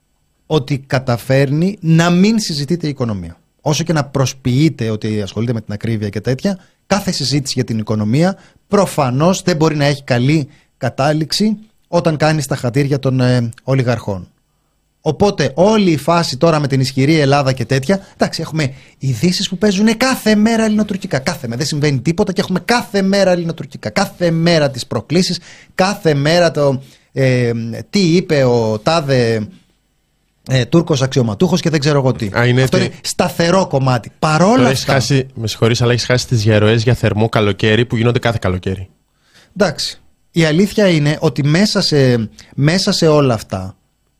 S1: ότι καταφέρνει να μην συζητείται η οικονομία. Όσο και να προσποιείται ότι ασχολείται με την ακρίβεια και τέτοια, κάθε συζήτηση για την οικονομία προφανώς δεν μπορεί να έχει καλή κατάληξη όταν κάνει στα χατήρια των ε, ολιγαρχών. Οπότε όλη η φάση τώρα με την ισχυρή Ελλάδα και τέτοια, εντάξει, έχουμε ειδήσεις που παίζουν κάθε μέρα ελληνοτουρκικά. Κάθε μέρα δεν συμβαίνει τίποτα και έχουμε κάθε μέρα ελληνοτουρκικά. Κάθε μέρα τις προκλήσεις, κάθε μέρα το ε, τι είπε ο τάδε ε, Τούρκος αξιωματούχος και δεν ξέρω εγώ τι.
S2: Α, είναι
S1: Αυτό
S2: τι...
S1: είναι σταθερό κομμάτι. Παρόλα αυτά.
S2: Χάσει, με συγχωρείς, αλλά έχεις χάσει τις διαρροές για θερμό καλοκαίρι που γίνονται κάθε καλοκαίρι.
S1: Εντάξει. Η αλήθεια είναι ότι μέσα σε, μέσα σε όλα αυτά,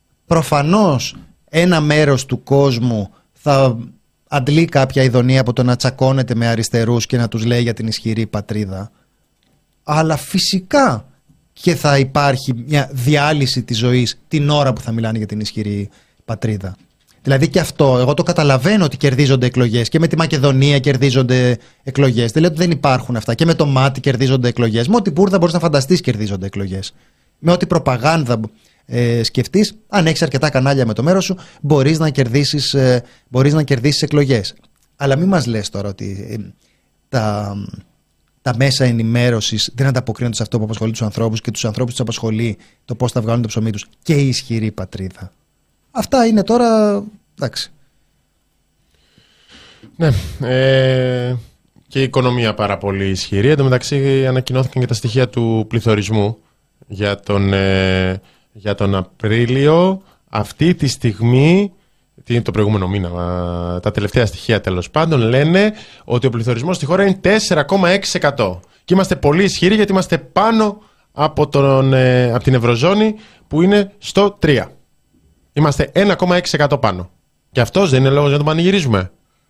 S1: προφανώς ένα μέρος του κόσμου θα αντλεί κάποια ειδονία από το να τσακώνεται με αριστερούς και να τους λέει για την ισχυρή πατρίδα. Αλλά φυσικά και θα υπάρχει μια διάλυση της ζωής την ώρα που θα μιλάνε για την ισχυρή πατρίδα. Δηλαδή και αυτό, εγώ το καταλαβαίνω ότι κερδίζονται εκλογές και με τη Μακεδονία κερδίζονται εκλογές. Δεν λέω ότι δεν υπάρχουν αυτά. Και με το ΜΑΤ κερδίζονται εκλογές. Με ό,τι μπούρδα μπορείς να φανταστείς κερδίζονται εκλογές. Με ό,τι προπαγάνδα ε, σκεφτείς, αν έχεις αρκετά κανάλια με το μέρος σου, μπορείς να κερδίσεις, ε, μπορείς να κερδίσεις εκλογές. Αλλά μην μας λες τώρα ότι ε, τα, τα μέσα ενημέρωσης δεν ανταποκρίνονται σε αυτό που απασχολεί τους ανθρώπους και τους ανθρώπους τους απασχολεί το πώς θα βγάλουν το ψωμί τους και η ισχυρή πατρίδα. Αυτά είναι τώρα, εντάξει.
S2: Ναι, ε, και η οικονομία πάρα πολύ ισχυρή. Εν τω μεταξύ ανακοινώθηκαν και τα στοιχεία του πληθωρισμού για τον, ε, για τον Απρίλιο. Αυτή τη στιγμή, το προηγούμενο μήνα, τα τελευταία στοιχεία τέλος πάντων, λένε ότι ο πληθωρισμός στη χώρα είναι τέσσερα κόμμα έξι τοις εκατό. Και είμαστε πολύ ισχυροί γιατί είμαστε πάνω από, τον, ε, από την Ευρωζώνη που είναι στο τρία τοις εκατό. Είμαστε ένα κόμμα έξι τοις εκατό πάνω. Και αυτός δεν είναι λόγος να τον πανηγυρίζουμε.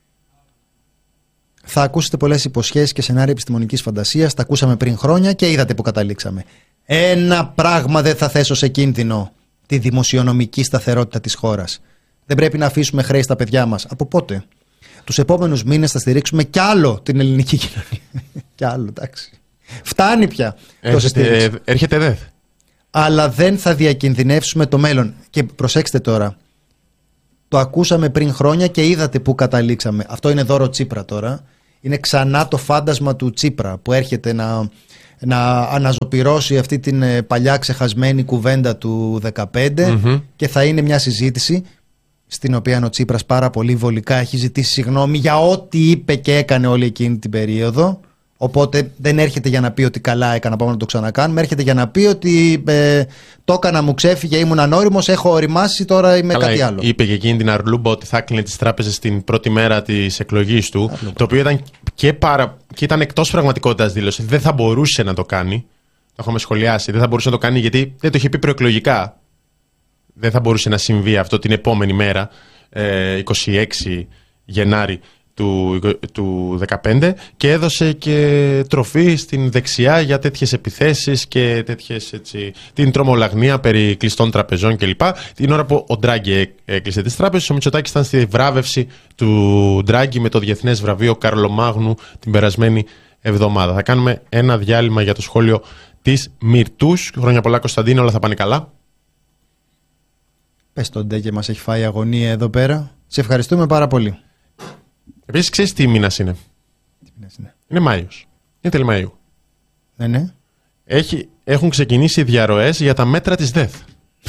S1: Θα ακούσετε πολλές υποσχέσεις και σενάρια επιστημονικής φαντασίας. Τα ακούσαμε πριν χρόνια και είδατε που καταλήξαμε. Ένα πράγμα δεν θα θέσω σε κίνδυνο: τη δημοσιονομική σταθερότητα της χώρας. Δεν πρέπει να αφήσουμε χρέη στα παιδιά μας. Από πότε? τους επόμενους μήνες θα στηρίξουμε κι άλλο την ελληνική κοινωνία. Κι άλλο, εντάξει. Φτάνει πια.
S2: Έρχεται, έρχεται ΔΕΘ.
S1: Αλλά δεν θα διακινδυνεύσουμε το μέλλον. Και προσέξτε τώρα. Το ακούσαμε πριν χρόνια και είδατε πού καταλήξαμε. Αυτό είναι δώρο Τσίπρα τώρα. Είναι ξανά το φάντασμα του Τσίπρα που έρχεται να, να αναζωπυρώσει αυτή την παλιά ξεχασμένη κουβέντα του δεκαπέντε mm-hmm. και θα είναι μια συζήτηση στην οποία ο Τσίπρας πάρα πολύ βολικά έχει ζητήσει συγγνώμη για ό,τι είπε και έκανε όλη εκείνη την περίοδο. Οπότε δεν έρχεται για να πει ότι καλά έκανα, πάμε να το ξανακάνουμε. Έρχεται για να πει ότι ε, το έκανα, μου ξέφυγε, ήμουν ανώριμος, έχω οριμάσει, τώρα είμαι καλά, κάτι άλλο.
S2: Είπε και εκείνη την Αρλούμπα ότι θα έκλεινε τις τράπεζες την πρώτη μέρα της εκλογής του. Αρλούμπα. Το οποίο ήταν και, παρα... και ήταν εκτός πραγματικότητας δήλωση. Δεν θα μπορούσε να το κάνει. Το έχουμε σχολιάσει. Δεν θα μπορούσε να το κάνει γιατί δεν το είχε πει προεκλογικά. Δεν θα μπορούσε να συμβεί αυτό την επόμενη μέρα, ε, είκοσι έξι Γενάρη του, του δεκαπέντε, και έδωσε και τροφή στην δεξιά για τέτοιες επιθέσεις και τέτοιες, έτσι, την τρομολαγνία περί κλειστών τραπεζών κλπ. Την ώρα που ο Ντράγκη έκλεισε τις τράπεζες, ο Μητσοτάκης ήταν στη βράβευση του Ντράγκη με το Διεθνές Βραβείο Καρλομάγνου την περασμένη εβδομάδα. Θα κάνουμε ένα διάλειμμα για το σχόλιο της Μυρτούς. Χρόνια πολλά, Κωνσταντίνε, όλα θα πάνε καλά.
S1: Πες τον ντε και μας έχει φάει αγωνία εδώ πέρα. Σε ευχαριστούμε πάρα πολύ.
S2: Επίσης, ξέρεις τι μήνας είναι?
S1: Τι μήνας είναι?
S2: Είναι Μάιος. Είναι τέλη Μαΐου.
S1: Ναι, ναι.
S2: Έχει, έχουν ξεκινήσει διαρροές για τα μέτρα της ΔΕΘ.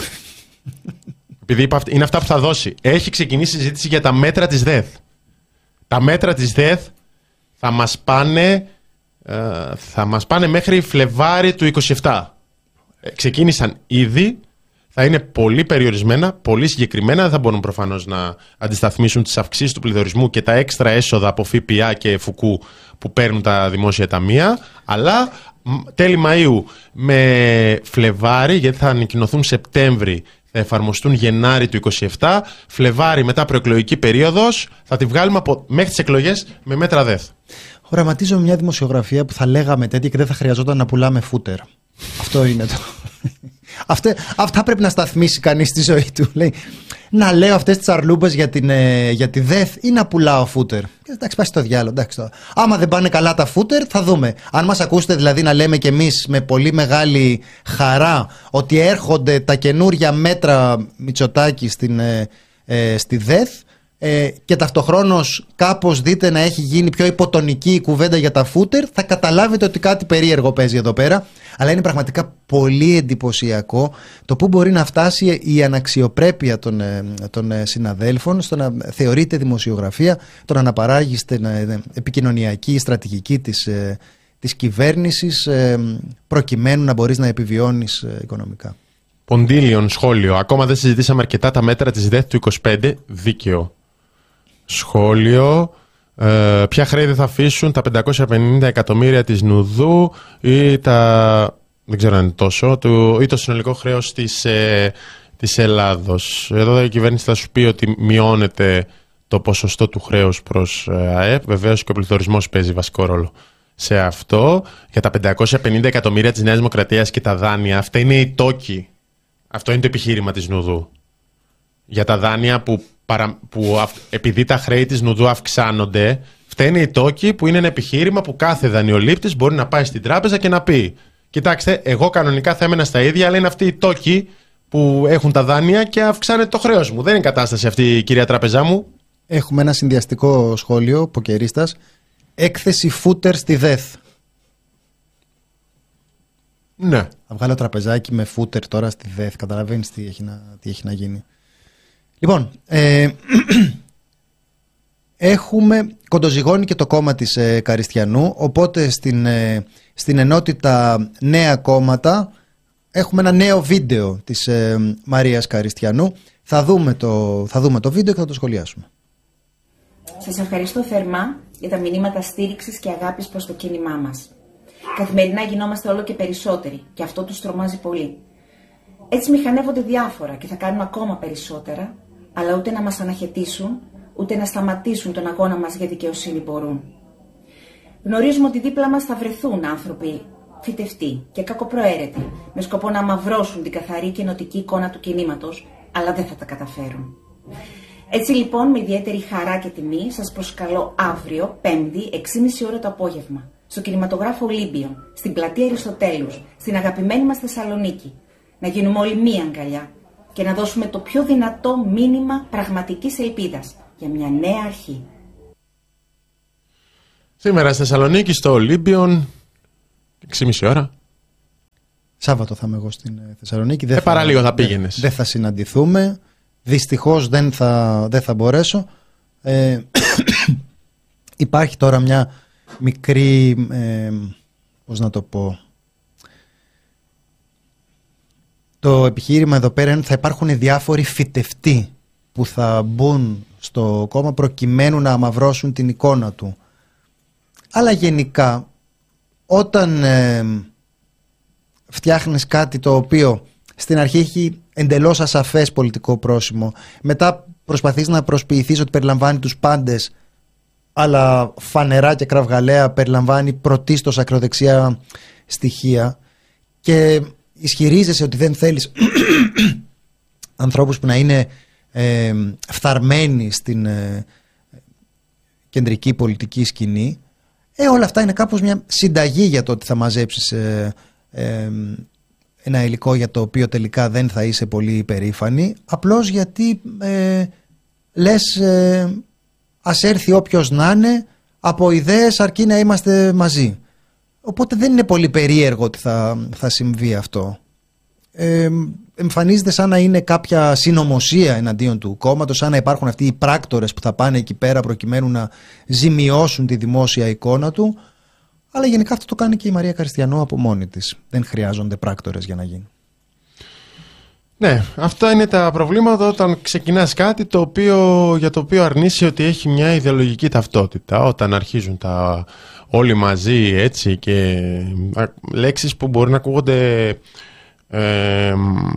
S2: Επειδή είπα, είναι αυτά που θα δώσει. Έχει ξεκινήσει συζήτηση για τα μέτρα της ΔΕΘ. Τα μέτρα της ΔΕΘ θα μας πάνε, ε, θα μας πάνε μέχρι Φλεβάρι του είκοσι επτά. Ε, ξεκίνησαν ήδη. Θα είναι πολύ περιορισμένα, πολύ συγκεκριμένα. Δεν θα μπορούν προφανώς να αντισταθμίσουν τις αυξήσεις του πληθωρισμού και τα έξτρα έσοδα από ΦΠΑ και φουκού που παίρνουν τα δημόσια ταμεία. Αλλά τέλη Μαΐου με Φλεβάρι, γιατί θα ανακοινωθούν Σεπτέμβρη, θα εφαρμοστούν Γενάρη του είκοσι επτά. Φλεβάρι μετά προεκλογική περίοδος, θα τη βγάλουμε από, μέχρι τις εκλογές με μέτρα ΔΕΘ.
S1: Οραματίζω μια δημοσιογραφία που θα λέγαμε τέτοια και δεν θα χρειαζόταν να πουλάμε φούτερ. Αυτό είναι το. Αυτά, αυτά πρέπει να σταθμίσει κανείς στη ζωή του. Λέει, να λέω αυτές τις αρλούμπες για, την, ε, για τη ΔΕΘ ή να πουλάω φούτερ. Εντάξει, πάει στο διάλογο. Εντάξει, το... Άμα δεν πάνε καλά τα φούτερ, θα δούμε. Αν μας ακούσετε δηλαδή να λέμε κι εμείς με πολύ μεγάλη χαρά ότι έρχονται τα καινούρια μέτρα Μητσοτάκη στην, ε, ε, στη ΔΕΘ, Ε, και ταυτοχρόνως κάπως δείτε να έχει γίνει πιο υποτονική η κουβέντα για τα φούτερ, θα καταλάβετε ότι κάτι περίεργο παίζει εδώ πέρα. Αλλά είναι πραγματικά πολύ εντυπωσιακό το που μπορεί να φτάσει η αναξιοπρέπεια των, των συναδέλφων στο να θεωρείται δημοσιογραφία, το να αναπαράγει στην επικοινωνιακή στρατηγική της, της κυβέρνησης προκειμένου να μπορείς να επιβιώνεις οικονομικά.
S2: Ποντήλιον σχόλιο. Ακόμα δεν συζητήσαμε αρκετά τα μέτρα της ΔΕΘ του είκοσι πέντε. Δίκαιο. Σχόλιο. Ε, ποια χρέη δεν θα αφήσουν τα πεντακόσια πενήντα εκατομμύρια της Νουδού ή τα... δεν ξέρω αν είναι τόσο, του, ή το συνολικό χρέος της, ε, της Ελλάδος. Εδώ η κυβέρνηση θα σου πει ότι μειώνεται το ποσοστό του χρέους προς ε, ΑΕΠ. Βεβαίως και ο πληθωρισμός παίζει βασικό ρόλο σε αυτό. Για τα πεντακόσια πενήντα εκατομμύρια της Νέας Δημοκρατίας και τα δάνεια, αυτά είναι οι τόκοι. Αυτό είναι το επιχείρημα της Νουδού. Για τα δάνεια που, παρα, που αυ, επειδή τα χρέη της Νουδού αυξάνονται, φταίνε οι τόκοι που είναι ένα επιχείρημα που κάθε δανειολήπτης μπορεί να πάει στην τράπεζα και να πει: κοιτάξτε, εγώ κανονικά θα έμενα στα ίδια, αλλά είναι αυτοί οι τόκοι που έχουν τα δάνεια και αυξάνεται το χρέος μου. Δεν είναι κατάσταση αυτή, κυρία τραπεζά μου.
S1: Έχουμε ένα συνδυαστικό σχόλιο, ποκερίστας. Έκθεση φούτερ στη ΔΕΘ.
S2: Ναι.
S1: Θα βγάλω τραπεζάκι με φούτερ τώρα στη ΔΕΘ. Καταλαβαίνεις τι έχει να, τι έχει να γίνει. Λοιπόν, ε, έχουμε κοντοζυγώνει και το κόμμα της ε, Καριστιανού. Οπότε στην, ε, στην ενότητα Νέα Κόμματα έχουμε ένα νέο βίντεο της ε, Μαρίας Καριστιανού. Θα δούμε, το, θα δούμε το βίντεο και θα το σχολιάσουμε.
S7: Σας ευχαριστώ θερμά για τα μηνύματα στήριξης και αγάπης προς το κίνημά μας. Καθημερινά γινόμαστε όλο και περισσότεροι και αυτό τους τρομάζει πολύ. Έτσι μηχανεύονται διάφορα και θα κάνουν ακόμα περισσότερα, αλλά ούτε να μας αναχαιτήσουν, ούτε να σταματήσουν τον αγώνα μας για δικαιοσύνη μπορούν. Γνωρίζουμε ότι δίπλα μας θα βρεθούν άνθρωποι φυτευτοί και κακοπροαίρετοι, με σκοπό να αμαυρώσουν την καθαρή και ενωτική εικόνα του κινήματος, αλλά δεν θα τα καταφέρουν. Έτσι λοιπόν, με ιδιαίτερη χαρά και τιμή, σας προσκαλώ αύριο, Πέμπτη, έξι και μισή ώρα το απόγευμα, στο κινηματογράφο Ολύμπιον, στην πλατεία Αριστοτέλους, στην αγαπημένη μας Θεσσαλονίκη. Να γίνουμε όλοι μία αγκαλιά και να δώσουμε το πιο δυνατό μήνυμα πραγματικής ελπίδας για μια νέα αρχή.
S2: Σήμερα στη Θεσσαλονίκη, στο Ολύμπιον, έξι και μισή ώρα.
S1: Σάββατο θα είμαι εγώ στην Θεσσαλονίκη.
S2: Ε, παραλίγο θα πήγαινες.
S1: Δεν, δεν θα συναντηθούμε. Δυστυχώς δεν θα, δεν θα μπορέσω. Ε, υπάρχει τώρα μια μικρή, ε, πώς να το πω, το επιχείρημα εδώ πέρα είναι ότι θα υπάρχουν διάφοροι φυτευτοί που θα μπουν στο κόμμα προκειμένου να αμαυρώσουν την εικόνα του. Αλλά γενικά όταν ε, φτιάχνεις κάτι το οποίο στην αρχή έχει εντελώς ασαφές πολιτικό πρόσημο, μετά προσπαθείς να προσποιηθείς ότι περιλαμβάνει τους πάντες, αλλά φανερά και κραυγαλαία περιλαμβάνει πρωτίστως ακροδεξιά στοιχεία, και ισχυρίζεσαι ότι δεν θέλεις ανθρώπους που να είναι ε, φθαρμένοι στην ε, κεντρική πολιτική σκηνή, ε, όλα αυτά είναι κάπως μια συνταγή για το ότι θα μαζέψεις ε, ε, ένα υλικό για το οποίο τελικά δεν θα είσαι πολύ υπερήφανη, απλώς γιατί ε, λες ε, ας έρθει όποιος να είναι, από ιδέες αρκεί να είμαστε μαζί. Οπότε δεν είναι πολύ περίεργο ότι θα, θα συμβεί αυτό. Ε, εμφανίζεται σαν να είναι κάποια συνωμοσία εναντίον του κόμματος, σαν να υπάρχουν αυτοί οι πράκτορες που θα πάνε εκεί πέρα προκειμένου να ζημιώσουν τη δημόσια εικόνα του. Αλλά γενικά αυτό το κάνει και η Μαρία Καριστιανό από μόνη της. Δεν χρειάζονται πράκτορες για να γίνει.
S2: Ναι, αυτά είναι τα προβλήματα όταν ξεκινάς κάτι το οποίο, για το οποίο αρνείσαι ότι έχει μια ιδεολογική ταυτότητα. Όταν αρχίζουν τα όλοι μαζί έτσι και λέξεις που μπορεί να ακούγονται ε,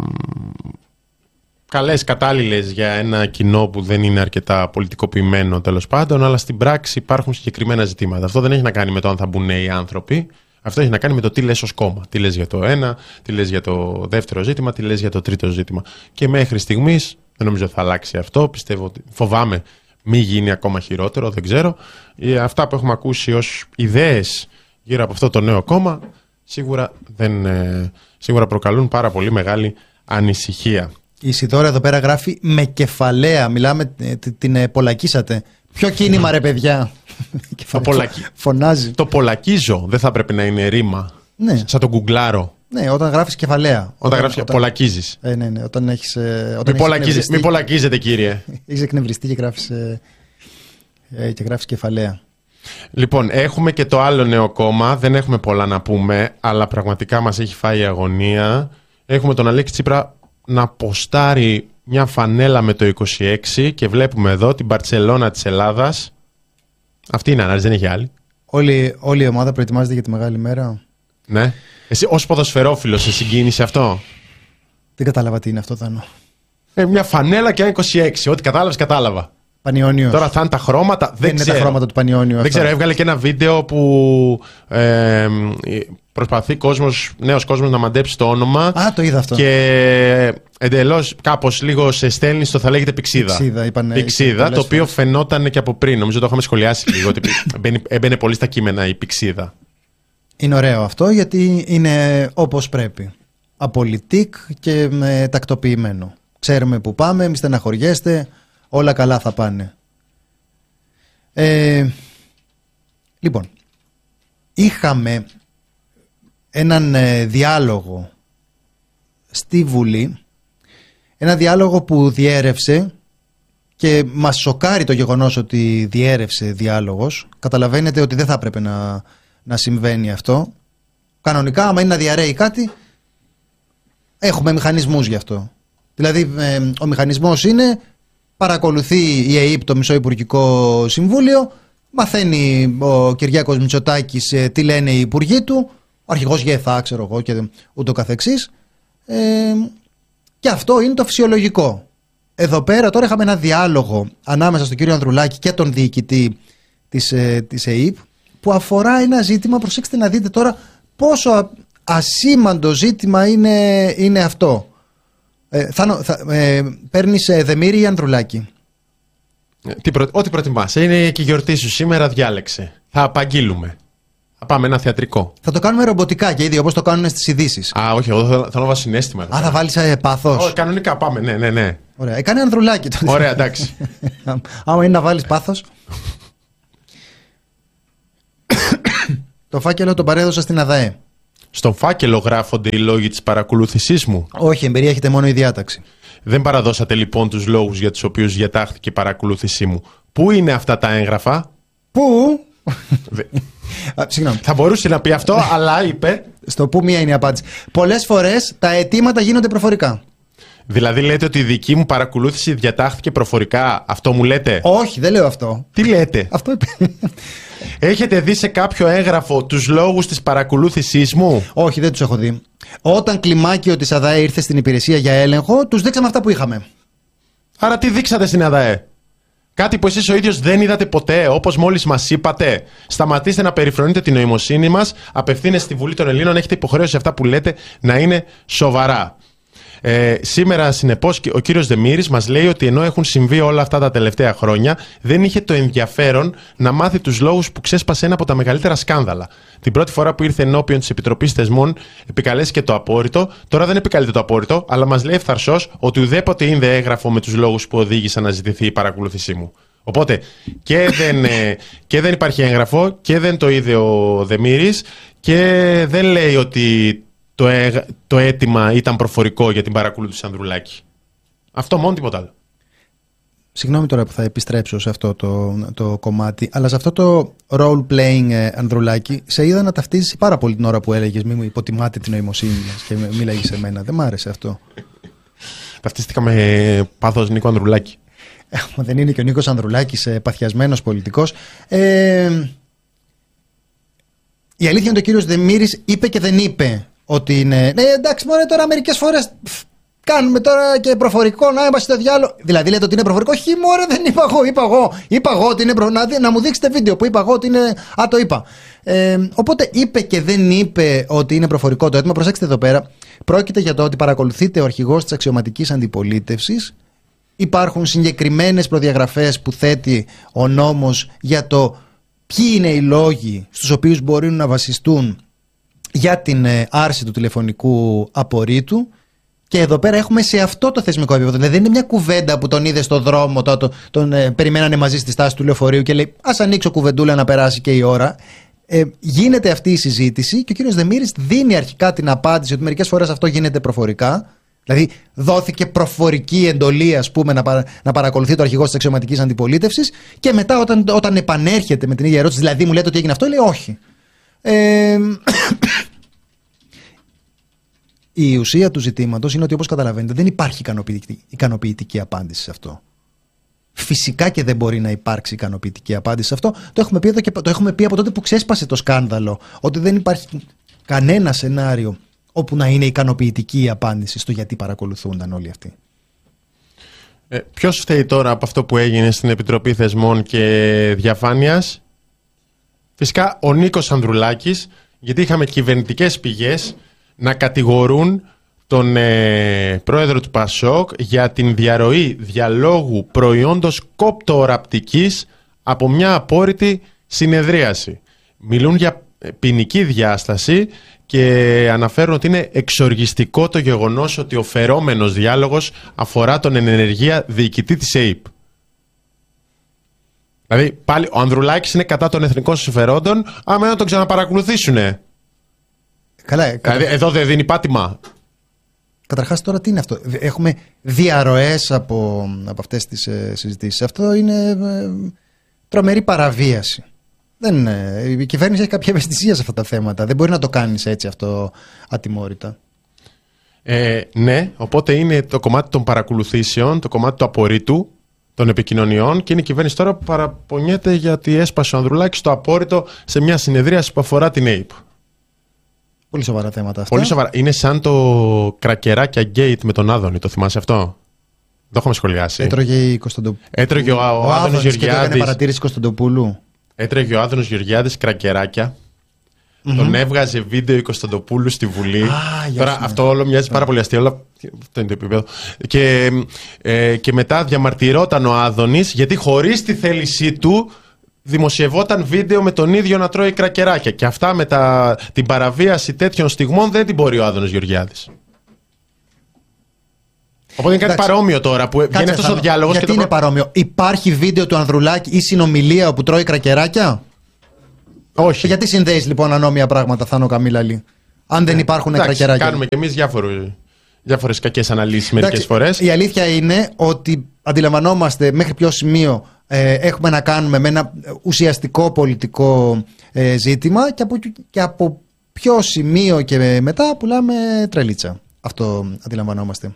S2: καλές, κατάλληλες για ένα κοινό που δεν είναι αρκετά πολιτικοποιημένο τέλος πάντων, αλλά στην πράξη υπάρχουν συγκεκριμένα ζητήματα. Αυτό δεν έχει να κάνει με το αν θα μπουν νέοι άνθρωποι. Αυτό έχει να κάνει με το τι λες ως κόμμα. Τι λες για το ένα, τι λες για το δεύτερο ζήτημα, τι λες για το τρίτο ζήτημα. Και μέχρι στιγμής δεν νομίζω θα αλλάξει αυτό. Πιστεύω ότι φοβάμαι μη γίνει ακόμα χειρότερο, δεν ξέρω. Αυτά που έχουμε ακούσει ως ιδέες γύρω από αυτό το νέο κόμμα σίγουρα, δεν, σίγουρα προκαλούν πάρα πολύ μεγάλη ανησυχία.
S1: Η Ισιδώρα εδώ πέρα γράφει με κεφαλαία. Μιλάμε, την πολλακίσατε. Ποιο κίνημα ρε παιδιά.
S2: Το, πολλακι...
S1: Φωνάζει.
S2: Το πολλακίζω δεν θα πρέπει να είναι ρήμα.
S1: Ναι.
S2: Σαν τον γκουγκλάρω.
S1: Ναι, όταν γράφεις κεφαλαία.
S2: Όταν,
S1: όταν
S2: γράφεις όταν... πολλακίζεις.
S1: Ε, ναι, ναι, όταν έχεις, όταν
S2: μην, πολλακίζε... μην πολλακίζετε κύριε.
S1: Έχεις εκνευριστεί και γράφεις, ε, ε, και γράφεις κεφαλαία.
S2: Λοιπόν, έχουμε και το άλλο νέο κόμμα. Δεν έχουμε πολλά να πούμε, αλλά πραγματικά μας έχει φάει η αγωνία. Έχουμε τον Αλέξη Τσίπρα να ποστάρει μια φανέλα με το είκοσι έξι και βλέπουμε εδώ την Μπαρτσελώνα της Ελλάδας. Αυτή είναι ανάλυση, δεν έχει άλλη.
S1: Όλη, όλη η ομάδα προετοιμάζεται για τη μεγάλη μέρα.
S2: Ναι. Εσύ ως ποδοσφαιρόφιλος σε συγκίνησε αυτό?
S1: Δεν κατάλαβα τι είναι αυτό, Θάνο.
S2: Ε, μια φανέλα και ένα είκοσι έξι. Ό,τι κατάλαβες, κατάλαβα.
S1: Πανιόνιος.
S2: Τώρα θα είναι τα χρώματα. Δεν,
S1: δεν είναι
S2: ξέρω.
S1: τα χρώματα του Πανιόνιου.
S2: Δεν αυτό. ξέρω. Έβγαλε και ένα βίντεο που ε, προσπαθεί κόσμος, νέος κόσμος να μαντέψει το όνομα.
S1: Α, το είδα αυτό.
S2: Και εντελώς κάπως λίγο σε στέλνει στο θα λέγεται Πηξίδα.
S1: Πηξίδα, είπανε,
S2: Πηξίδα, το οποίο φαινόταν και από πριν. Νομίζω το είχαμε σχολιάσει λίγο. Ότι έμπαινε πολύ στα κείμενα η Πηξίδα.
S1: Είναι ωραίο αυτό γιατί είναι όπως πρέπει. Απολυτικ και με τακτοποιημένο. Ξέρουμε που πάμε, μη στεναχωριέστε, όλα καλά θα πάνε. Ε, λοιπόν, είχαμε έναν ε, διάλογο στη Βουλή, ένα διάλογο που διέρευσε και μας σοκάρει το γεγονός ότι διέρευσε διάλογος. Καταλαβαίνετε ότι δεν θα έπρεπε να, να συμβαίνει αυτό. Κανονικά, άμα είναι να διαρρέει κάτι, έχουμε μηχανισμούς γι' αυτό. Δηλαδή, ε, ο μηχανισμός είναι, παρακολουθεί η ΕΕΠ, το Μισό Υπουργικό Συμβούλιο, μαθαίνει ο Κυριάκος Μητσοτάκης ε, τι λένε οι υπουργοί του, ο αρχηγός ΓΕΘΑ, ξέρω εγώ, και ούτω καθεξής. Ε, και αυτό είναι το φυσιολογικό. Εδώ πέρα τώρα είχαμε ένα διάλογο ανάμεσα στον κύριο Ανδρουλάκη και τον διοικητή της, ε, της ΕΕΠ, που αφορά ένα ζήτημα, προσέξτε να δείτε τώρα πόσο ασήμαντο ζήτημα είναι, είναι αυτό. Ε, θα, θα, ε, παίρνεις ε, Δεμήρη ή Ανδρουλάκη?
S2: Τι προ... Ό,τι προτιμάς. Είναι και η γιορτή σου σήμερα, διάλεξε. Θα απαγγείλουμε. Θα πάμε ένα θεατρικό.
S1: Θα το κάνουμε ρομποτικά και ήδη όπως το κάνουν στις ειδήσεις.
S2: Α, όχι, εγώ θέλω, θέλω να βάλω συναίσθημα.
S1: Α, θα βάλεις ε, πάθος.
S2: Όχι, κανονικά πάμε, ναι, ναι, ναι.
S1: Ωραία. Ε, κάνε ανδρουλάκι τότε.
S2: Ωραία, εντάξει.
S1: Άμα είναι να βάλεις πάθος. Το φάκελο το παρέδωσα στην ΑΔΑΕ.
S2: Στον φάκελο γράφονται οι λόγοι της παρακολούθησής μου.
S1: Όχι, εμπεριέχεται μόνο η διάταξη.
S2: Δεν παραδώσατε λοιπόν τους λόγους για τους οποίους διατάχθηκε η παρακολούθησή μου. Πού είναι αυτά τα έγγραφα?
S1: Πού?
S2: Δε...
S1: Α, συγγνώμη.
S2: Θα μπορούσε να πει αυτό, αλλά είπε.
S1: Στο πού μία είναι η απάντηση. Πολλές φορές τα αιτήματα γίνονται προφορικά.
S2: Δηλαδή λέτε ότι η δική μου παρακολούθηση διατάχθηκε προφορικά. Αυτό μου λέτε?
S1: Όχι, δεν λέω αυτό.
S2: Τι λέτε?
S1: Αυτό είπε.
S2: Έχετε δει σε κάποιο έγγραφο τους λόγους της παρακολούθησής μου?
S1: Όχι, δεν τους έχω δει. Όταν κλιμάκιο της ΑΔΑΕ ήρθε στην υπηρεσία για έλεγχο, τους δείξαμε αυτά που είχαμε.
S2: Άρα τι δείξατε στην ΑΔΑΕ? Κάτι που εσείς ο ίδιος δεν είδατε ποτέ, όπως μόλις μας είπατε. Σταματήστε να περιφρονείτε την νοημοσύνη μας. Απευθύνεστε στη Βουλή των Ελλήνων. Έχετε υποχρέωση αυτά που λέτε να είναι σοβαρά. Ε, σήμερα, συνεπώς, ο κύριος Δεμήρης μας λέει ότι ενώ έχουν συμβεί όλα αυτά τα τελευταία χρόνια, δεν είχε το ενδιαφέρον να μάθει τους λόγους που ξέσπασε ένα από τα μεγαλύτερα σκάνδαλα. Την πρώτη φορά που ήρθε ενώπιον της Επιτροπής Θεσμών, επικαλέστηκε το απόρριτο. Τώρα δεν επικαλείται το απόρριτο, αλλά μας λέει ευθαρσώς ότι ουδέποτε είδε έγγραφο με τους λόγους που οδήγησαν να ζητηθεί η παρακολούθησή μου. Οπότε και δεν, και δεν υπάρχει έγγραφο και δεν το είδε ο Δεμήρης και δεν λέει ότι το, ε, το αίτημα ήταν προφορικό για την παρακολούθηση Ανδρουλάκη. Αυτό μόνο, τίποτα άλλο.
S1: Συγγνώμη τώρα που θα επιστρέψω σε αυτό το, το κομμάτι, αλλά σε αυτό το role playing ε, Ανδρουλάκη, σε είδα να ταυτίζεις πάρα πολύ την ώρα που έλεγες μη μου υποτιμάτε την νοημοσύνη μας και μίλαγες σε μένα. Δεν μ' άρεσε αυτό.
S2: Ταυτίστηκα με πάθος Νίκο Ανδρουλάκη.
S1: Ε, δεν είναι και ο Νίκος Ανδρουλάκης ε, παθιασμένος πολιτικός. Ε, η αλήθεια είναι ότι ο κύριος Δεμήρης είπε και δεν είπε ότι είναι. Ναι, εντάξει, μωρέ, τώρα μερικές φορές κάνουμε τώρα και προφορικό, να είμαστε στο διάλογο. Δηλαδή λέτε ότι είναι προφορικό. Όχι, μωρέ, δεν είπα εγώ. Είπα εγώ, είπα εγώ ότι είναι προφορικό. Να, να μου δείξετε βίντεο που είπα εγώ ότι είναι. Α, το είπα. Ε, οπότε είπε και δεν είπε ότι είναι προφορικό το αίτημα. Προσέξτε εδώ πέρα. Πρόκειται για το ότι παρακολουθείται ο αρχηγός της αξιωματικής αντιπολίτευσης. Υπάρχουν συγκεκριμένες προδιαγραφές που θέτει ο νόμος για το ποιοι είναι οι λόγοι στους οποίους μπορούν να βασιστούν για την άρση του τηλεφωνικού απορρίτου. Και εδώ πέρα έχουμε σε αυτό το θεσμικό επίπεδο. Δηλαδή δεν είναι μια κουβέντα που τον είδε στο δρόμο, το, το, τον ε, περιμένανε μαζί στη στάση του λεωφορείου και λέει ας ανοίξω κουβεντούλα να περάσει και η ώρα. Ε, γίνεται αυτή η συζήτηση και ο κύριος Δεμήρης δίνει αρχικά την απάντηση ότι μερικές φορές αυτό γίνεται προφορικά. Δηλαδή δόθηκε προφορική εντολή, ας πούμε, να, παρα, να παρακολουθεί το αρχηγός της αξιωματικής αντιπολίτευσης και μετά όταν, όταν επανέρχεται με την ίδια ερώτηση, δηλαδή μου λέτε ότι έγινε αυτό, λέει όχι. Ε, η ουσία του ζητήματος είναι ότι, όπως καταλαβαίνετε, δεν υπάρχει ικανοποιητική, ικανοποιητική απάντηση σε αυτό. Φυσικά και δεν μπορεί να υπάρξει ικανοποιητική απάντηση σε αυτό. Το έχουμε πει, εδώ και, το έχουμε πει από τότε που ξέσπασε το σκάνδαλο, ότι δεν υπάρχει κανένα σενάριο όπου να είναι ικανοποιητική η απάντηση στο γιατί παρακολουθούνταν όλοι αυτοί.
S2: Ε, ποιος φταίει τώρα από αυτό που έγινε στην Επιτροπή Θεσμών και Διαφάνειας? Φυσικά ο Νίκος Ανδρουλάκης, γιατί είχαμε κυβερνητικές πηγές να κατηγορούν τον ε, πρόεδρο του Πασόκ για την διαρροή διαλόγου προϊόντος κόπτο-οραπτικής από μια απόρριτη συνεδρίαση. Μιλούν για ποινική διάσταση και αναφέρουν ότι είναι εξοργιστικό το γεγονός ότι ο φερόμενος διάλογος αφορά τον εν ενεργεία διοικητή της ΕΥΠ. Δηλαδή πάλι ο Ανδρουλάκης είναι κατά των εθνικών συμφερόντων, άμα να τον ξαναπαρακολουθήσουνε.
S1: Καλά, κατα...
S2: Δηλαδή εδώ δεν δίνει πάτημα.
S1: Καταρχάς τώρα τι είναι αυτό? Έχουμε διαρροές από, από αυτές τις ε, συζητήσεις. Αυτό είναι ε, τρομερή παραβίαση. Δεν, η κυβέρνηση έχει κάποια ευαισθησία σε αυτά τα θέματα. Δεν μπορεί να το κάνεις έτσι αυτό ατιμόρυτα.
S2: Ε, ναι, οπότε είναι το κομμάτι των παρακολουθήσεων, το κομμάτι του απορρίτου των επικοινωνιών και είναι η κυβέρνηση τώρα που παραπονιέται γιατί έσπασε ο Ανδρουλάκης το απόρριτο σε μια συνεδρίαση που αφορά την ΕΥΠ.
S1: Πολύ σοβαρά θέματα αυτά.
S2: Πολύ σοβαρά. Είναι σαν το κρακεράκια gate με τον Άδωνη. Το θυμάσαι αυτό? Το έχουμε σχολιάσει.
S1: Έτρωγε η Κωνσταντοπούλου.
S2: Έτρωγε ο, ο, ο Άδωνης Γεωργιάδης.
S1: Και έκανε παρατήρηση Κωνσταντοπούλου.
S2: Έτρωγε ο Άδωνος Γεωργιάδης κρακεράκια Mm-hmm. Τον έβγαζε βίντεο η Κωνσταντοπούλου στη Βουλή.
S1: Ah,
S2: Τώρα
S1: yes,
S2: αυτό όλο μοιάζει yeah. πάρα πολύ αστείο, αλλά αυτό είναι το επίπεδο. Και, ε, και μετά διαμαρτυρόταν ο Άδωνης, γιατί χωρίς τη θέλησή του δημοσιευόταν βίντεο με τον ίδιο να τρώει κρακεράκια. Και αυτά με τα, την παραβίαση τέτοιων στιγμών δεν την μπορεί ο Άδωνης Γεωργιάδης. Οπότε είναι κάτι Εντάξει. παρόμοιο τώρα που Κάτσε, βγαίνει αυτός ο διάλογος.
S1: Γιατί
S2: και
S1: είναι
S2: το...
S1: παρόμοιο? Υπάρχει βίντεο του Ανδρουλάκη ή συνομιλία όπου τρώει κρακεράκια?
S2: Όχι.
S1: Γιατί συνδέεις λοιπόν ανώμια πράγματα, Θάνο Καμίλαλη, αν δεν υπάρχουν Εντάξει, κρακεράκια?
S2: Κάνουμε κι εμείς διάφορες κακές αναλύσεις μερικές φορές.
S1: Η αλήθεια είναι ότι αντιλαμβανόμαστε μέχρι ποιο σημείο ε, έχουμε να κάνουμε με ένα ουσιαστικό πολιτικό ε, ζήτημα και από, και από ποιο σημείο και μετά πουλάμε τρελίτσα. Αυτό αντιλαμβανόμαστε.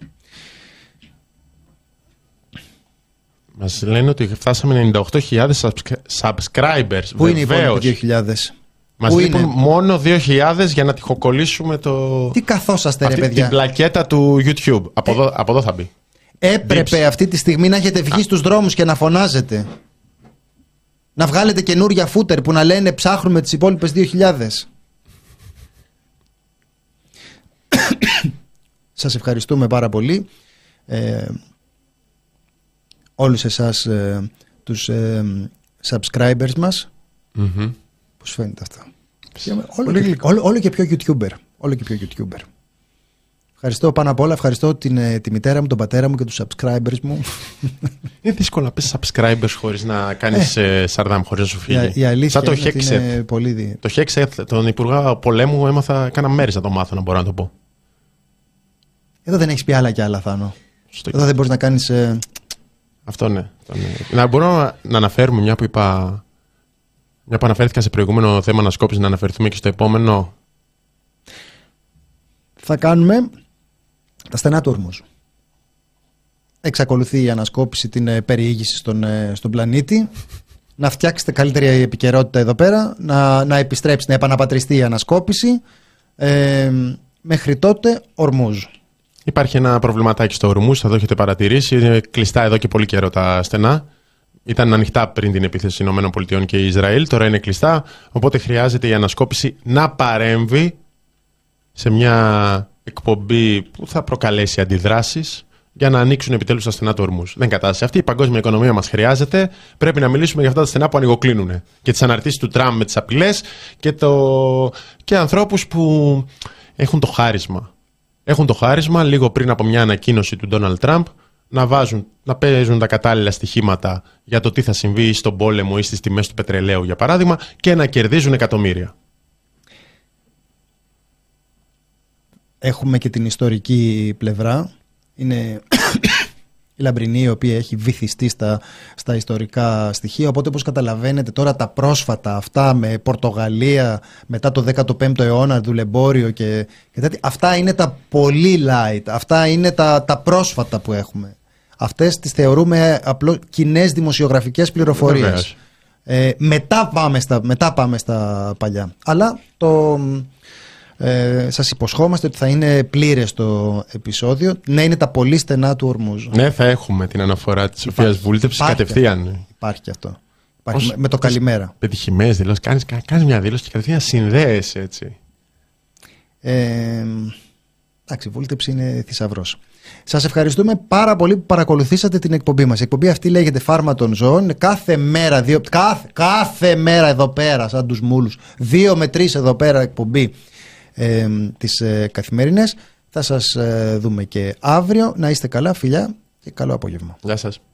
S2: Μας λένε ότι φτάσαμε ενενήντα οκτώ χιλιάδες subscribers.
S1: Πού είναι οι υπόλοιποι δύο χιλιάδες?
S2: Μας λείπουν μόνο δύο χιλιάδες για να τυχοκολλήσουμε το...
S1: Τι καθόσαστε ρε παιδιά?
S2: Την πλακέτα του YouTube. Από, ε... εδώ, από εδώ θα μπει.
S1: Έπρεπε Dips. Αυτή τη στιγμή να έχετε βγει Α. στους δρόμους και να φωνάζετε. Να βγάλετε καινούρια φούτερ που να λένε ψάχνουμε τις υπόλοιπες δύο χιλιάδες. Σας ευχαριστούμε πάρα πολύ. Ε, όλους εσάς ε, τους ε, subscribers μας.
S2: Mm-hmm.
S1: Πώς φαίνεται αυτό? Όλο και, όλο, όλο και πιο YouTuber. Όλο και πιο YouTuber. Ευχαριστώ πάνω απ' όλα. Ευχαριστώ την, τη μητέρα μου, τον πατέρα μου και τους subscribers μου.
S2: Είναι δύσκολο να πεις subscribers χωρίς να κάνεις ε, σαρδάμ, χωρίς να σου φύγει.
S1: Η, η αλήθεια
S2: Σαν το
S1: είναι ότι είναι πολύ δι...
S2: Το Hexet, τον υπουργό πολέμου, έμαθα, κάνα μέρες να το μάθω, να μπορώ να το πω.
S1: Εδώ δεν έχεις πει άλλα κι άλλα, Θάνο. Στο... Εδώ δεν μπορείς να κάνεις... Ε...
S2: Αυτό ναι. Αυτό ναι. Να μπορούμε να, να αναφέρουμε μια που είπα... Μια που αναφέρθηκα σε προηγούμενο θέμα ανασκόπηση, να αναφερθούμε και στο επόμενο.
S1: Θα κάνουμε τα στενά του Ορμούζ. Εξακολουθεί η ανασκόπηση την ε, περιήγηση στον, ε, στον πλανήτη. Να φτιάξετε καλύτερη επικαιρότητα εδώ πέρα. Να, να επιστρέψει, να επαναπατριστεί η ανασκόπηση. Ε, μέχρι τότε Ορμούζ.
S2: Υπάρχει ένα προβληματάκι στο Ορμούζ, θα το έχετε παρατηρήσει. Είναι κλειστά εδώ και πολύ καιρό τα στενά. Ήταν ανοιχτά πριν την επίθεση ΗΠΑ και Ισραήλ, τώρα είναι κλειστά. Οπότε χρειάζεται η ανασκόπηση να παρέμβει σε μια εκπομπή που θα προκαλέσει αντιδράσεις για να ανοίξουν επιτέλους τα στενά του Ορμούζ. Δεν κατάσταση αυτή. Η παγκόσμια οικονομία μας χρειάζεται. Πρέπει να μιλήσουμε για αυτά τα στενά που ανοιγοκλίνουν. Και τις αναρτήσεις του Τραμπ με τις απειλές και, το... και ανθρώπους που έχουν το χάρισμα. Έχουν το χάρισμα λίγο πριν από μια ανακοίνωση του Ντόναλντ Τραμπ να βάζουν, να παίζουν τα κατάλληλα στοιχήματα για το τι θα συμβεί στον πόλεμο ή στις τιμές του πετρελαίου, για παράδειγμα, και να κερδίζουν εκατομμύρια.
S1: Έχουμε και την ιστορική πλευρά. Είναι η Λαμπρινή, η οποία έχει βυθιστεί στα, στα ιστορικά στοιχεία. Οπότε, όπως καταλαβαίνετε, τώρα τα πρόσφατα αυτά με Πορτογαλία μετά το δέκατο πέμπτο αιώνα, δουλεμπόριο και, και τέτοια, αυτά είναι τα πολύ light. Αυτά είναι τα, τα πρόσφατα που έχουμε. Αυτές τις θεωρούμε απλώς κοινές δημοσιογραφικές πληροφορίες. Ε, μετά, πάμε στα, μετά πάμε στα παλιά. Αλλά το... Ε, σας υποσχόμαστε ότι θα είναι πλήρες το επεισόδιο. Ναι, είναι τα πολύ στενά του Ορμούζ.
S2: Ναι, θα έχουμε την αναφορά της Σοφίας Βούλτευσης κατευθείαν.
S1: Υπάρχει και αυτό. Υπάρχει με, με το καλημέρα.
S2: Πετυχημένες δηλώσεις. Κάνεις, κάνεις μια δήλωση και κατευθείαν συνδέεσαι έτσι.
S1: Ε, εντάξει, η βούλτεψη είναι θησαυρός. Σας ευχαριστούμε πάρα πολύ που παρακολουθήσατε την εκπομπή μας. Η εκπομπή αυτή λέγεται Φάρμα των Ζώων. Κάθε μέρα, δύο, κάθε, κάθε μέρα εδώ πέρα, σαν τους μούλους, δύο με τρεις εδώ πέρα εκπομπή. Ε, τις ε, καθημερινές. Θα σας ε, δούμε και αύριο. Να είστε καλά, φιλιά, και καλό απόγευμα.
S2: Γεια σας.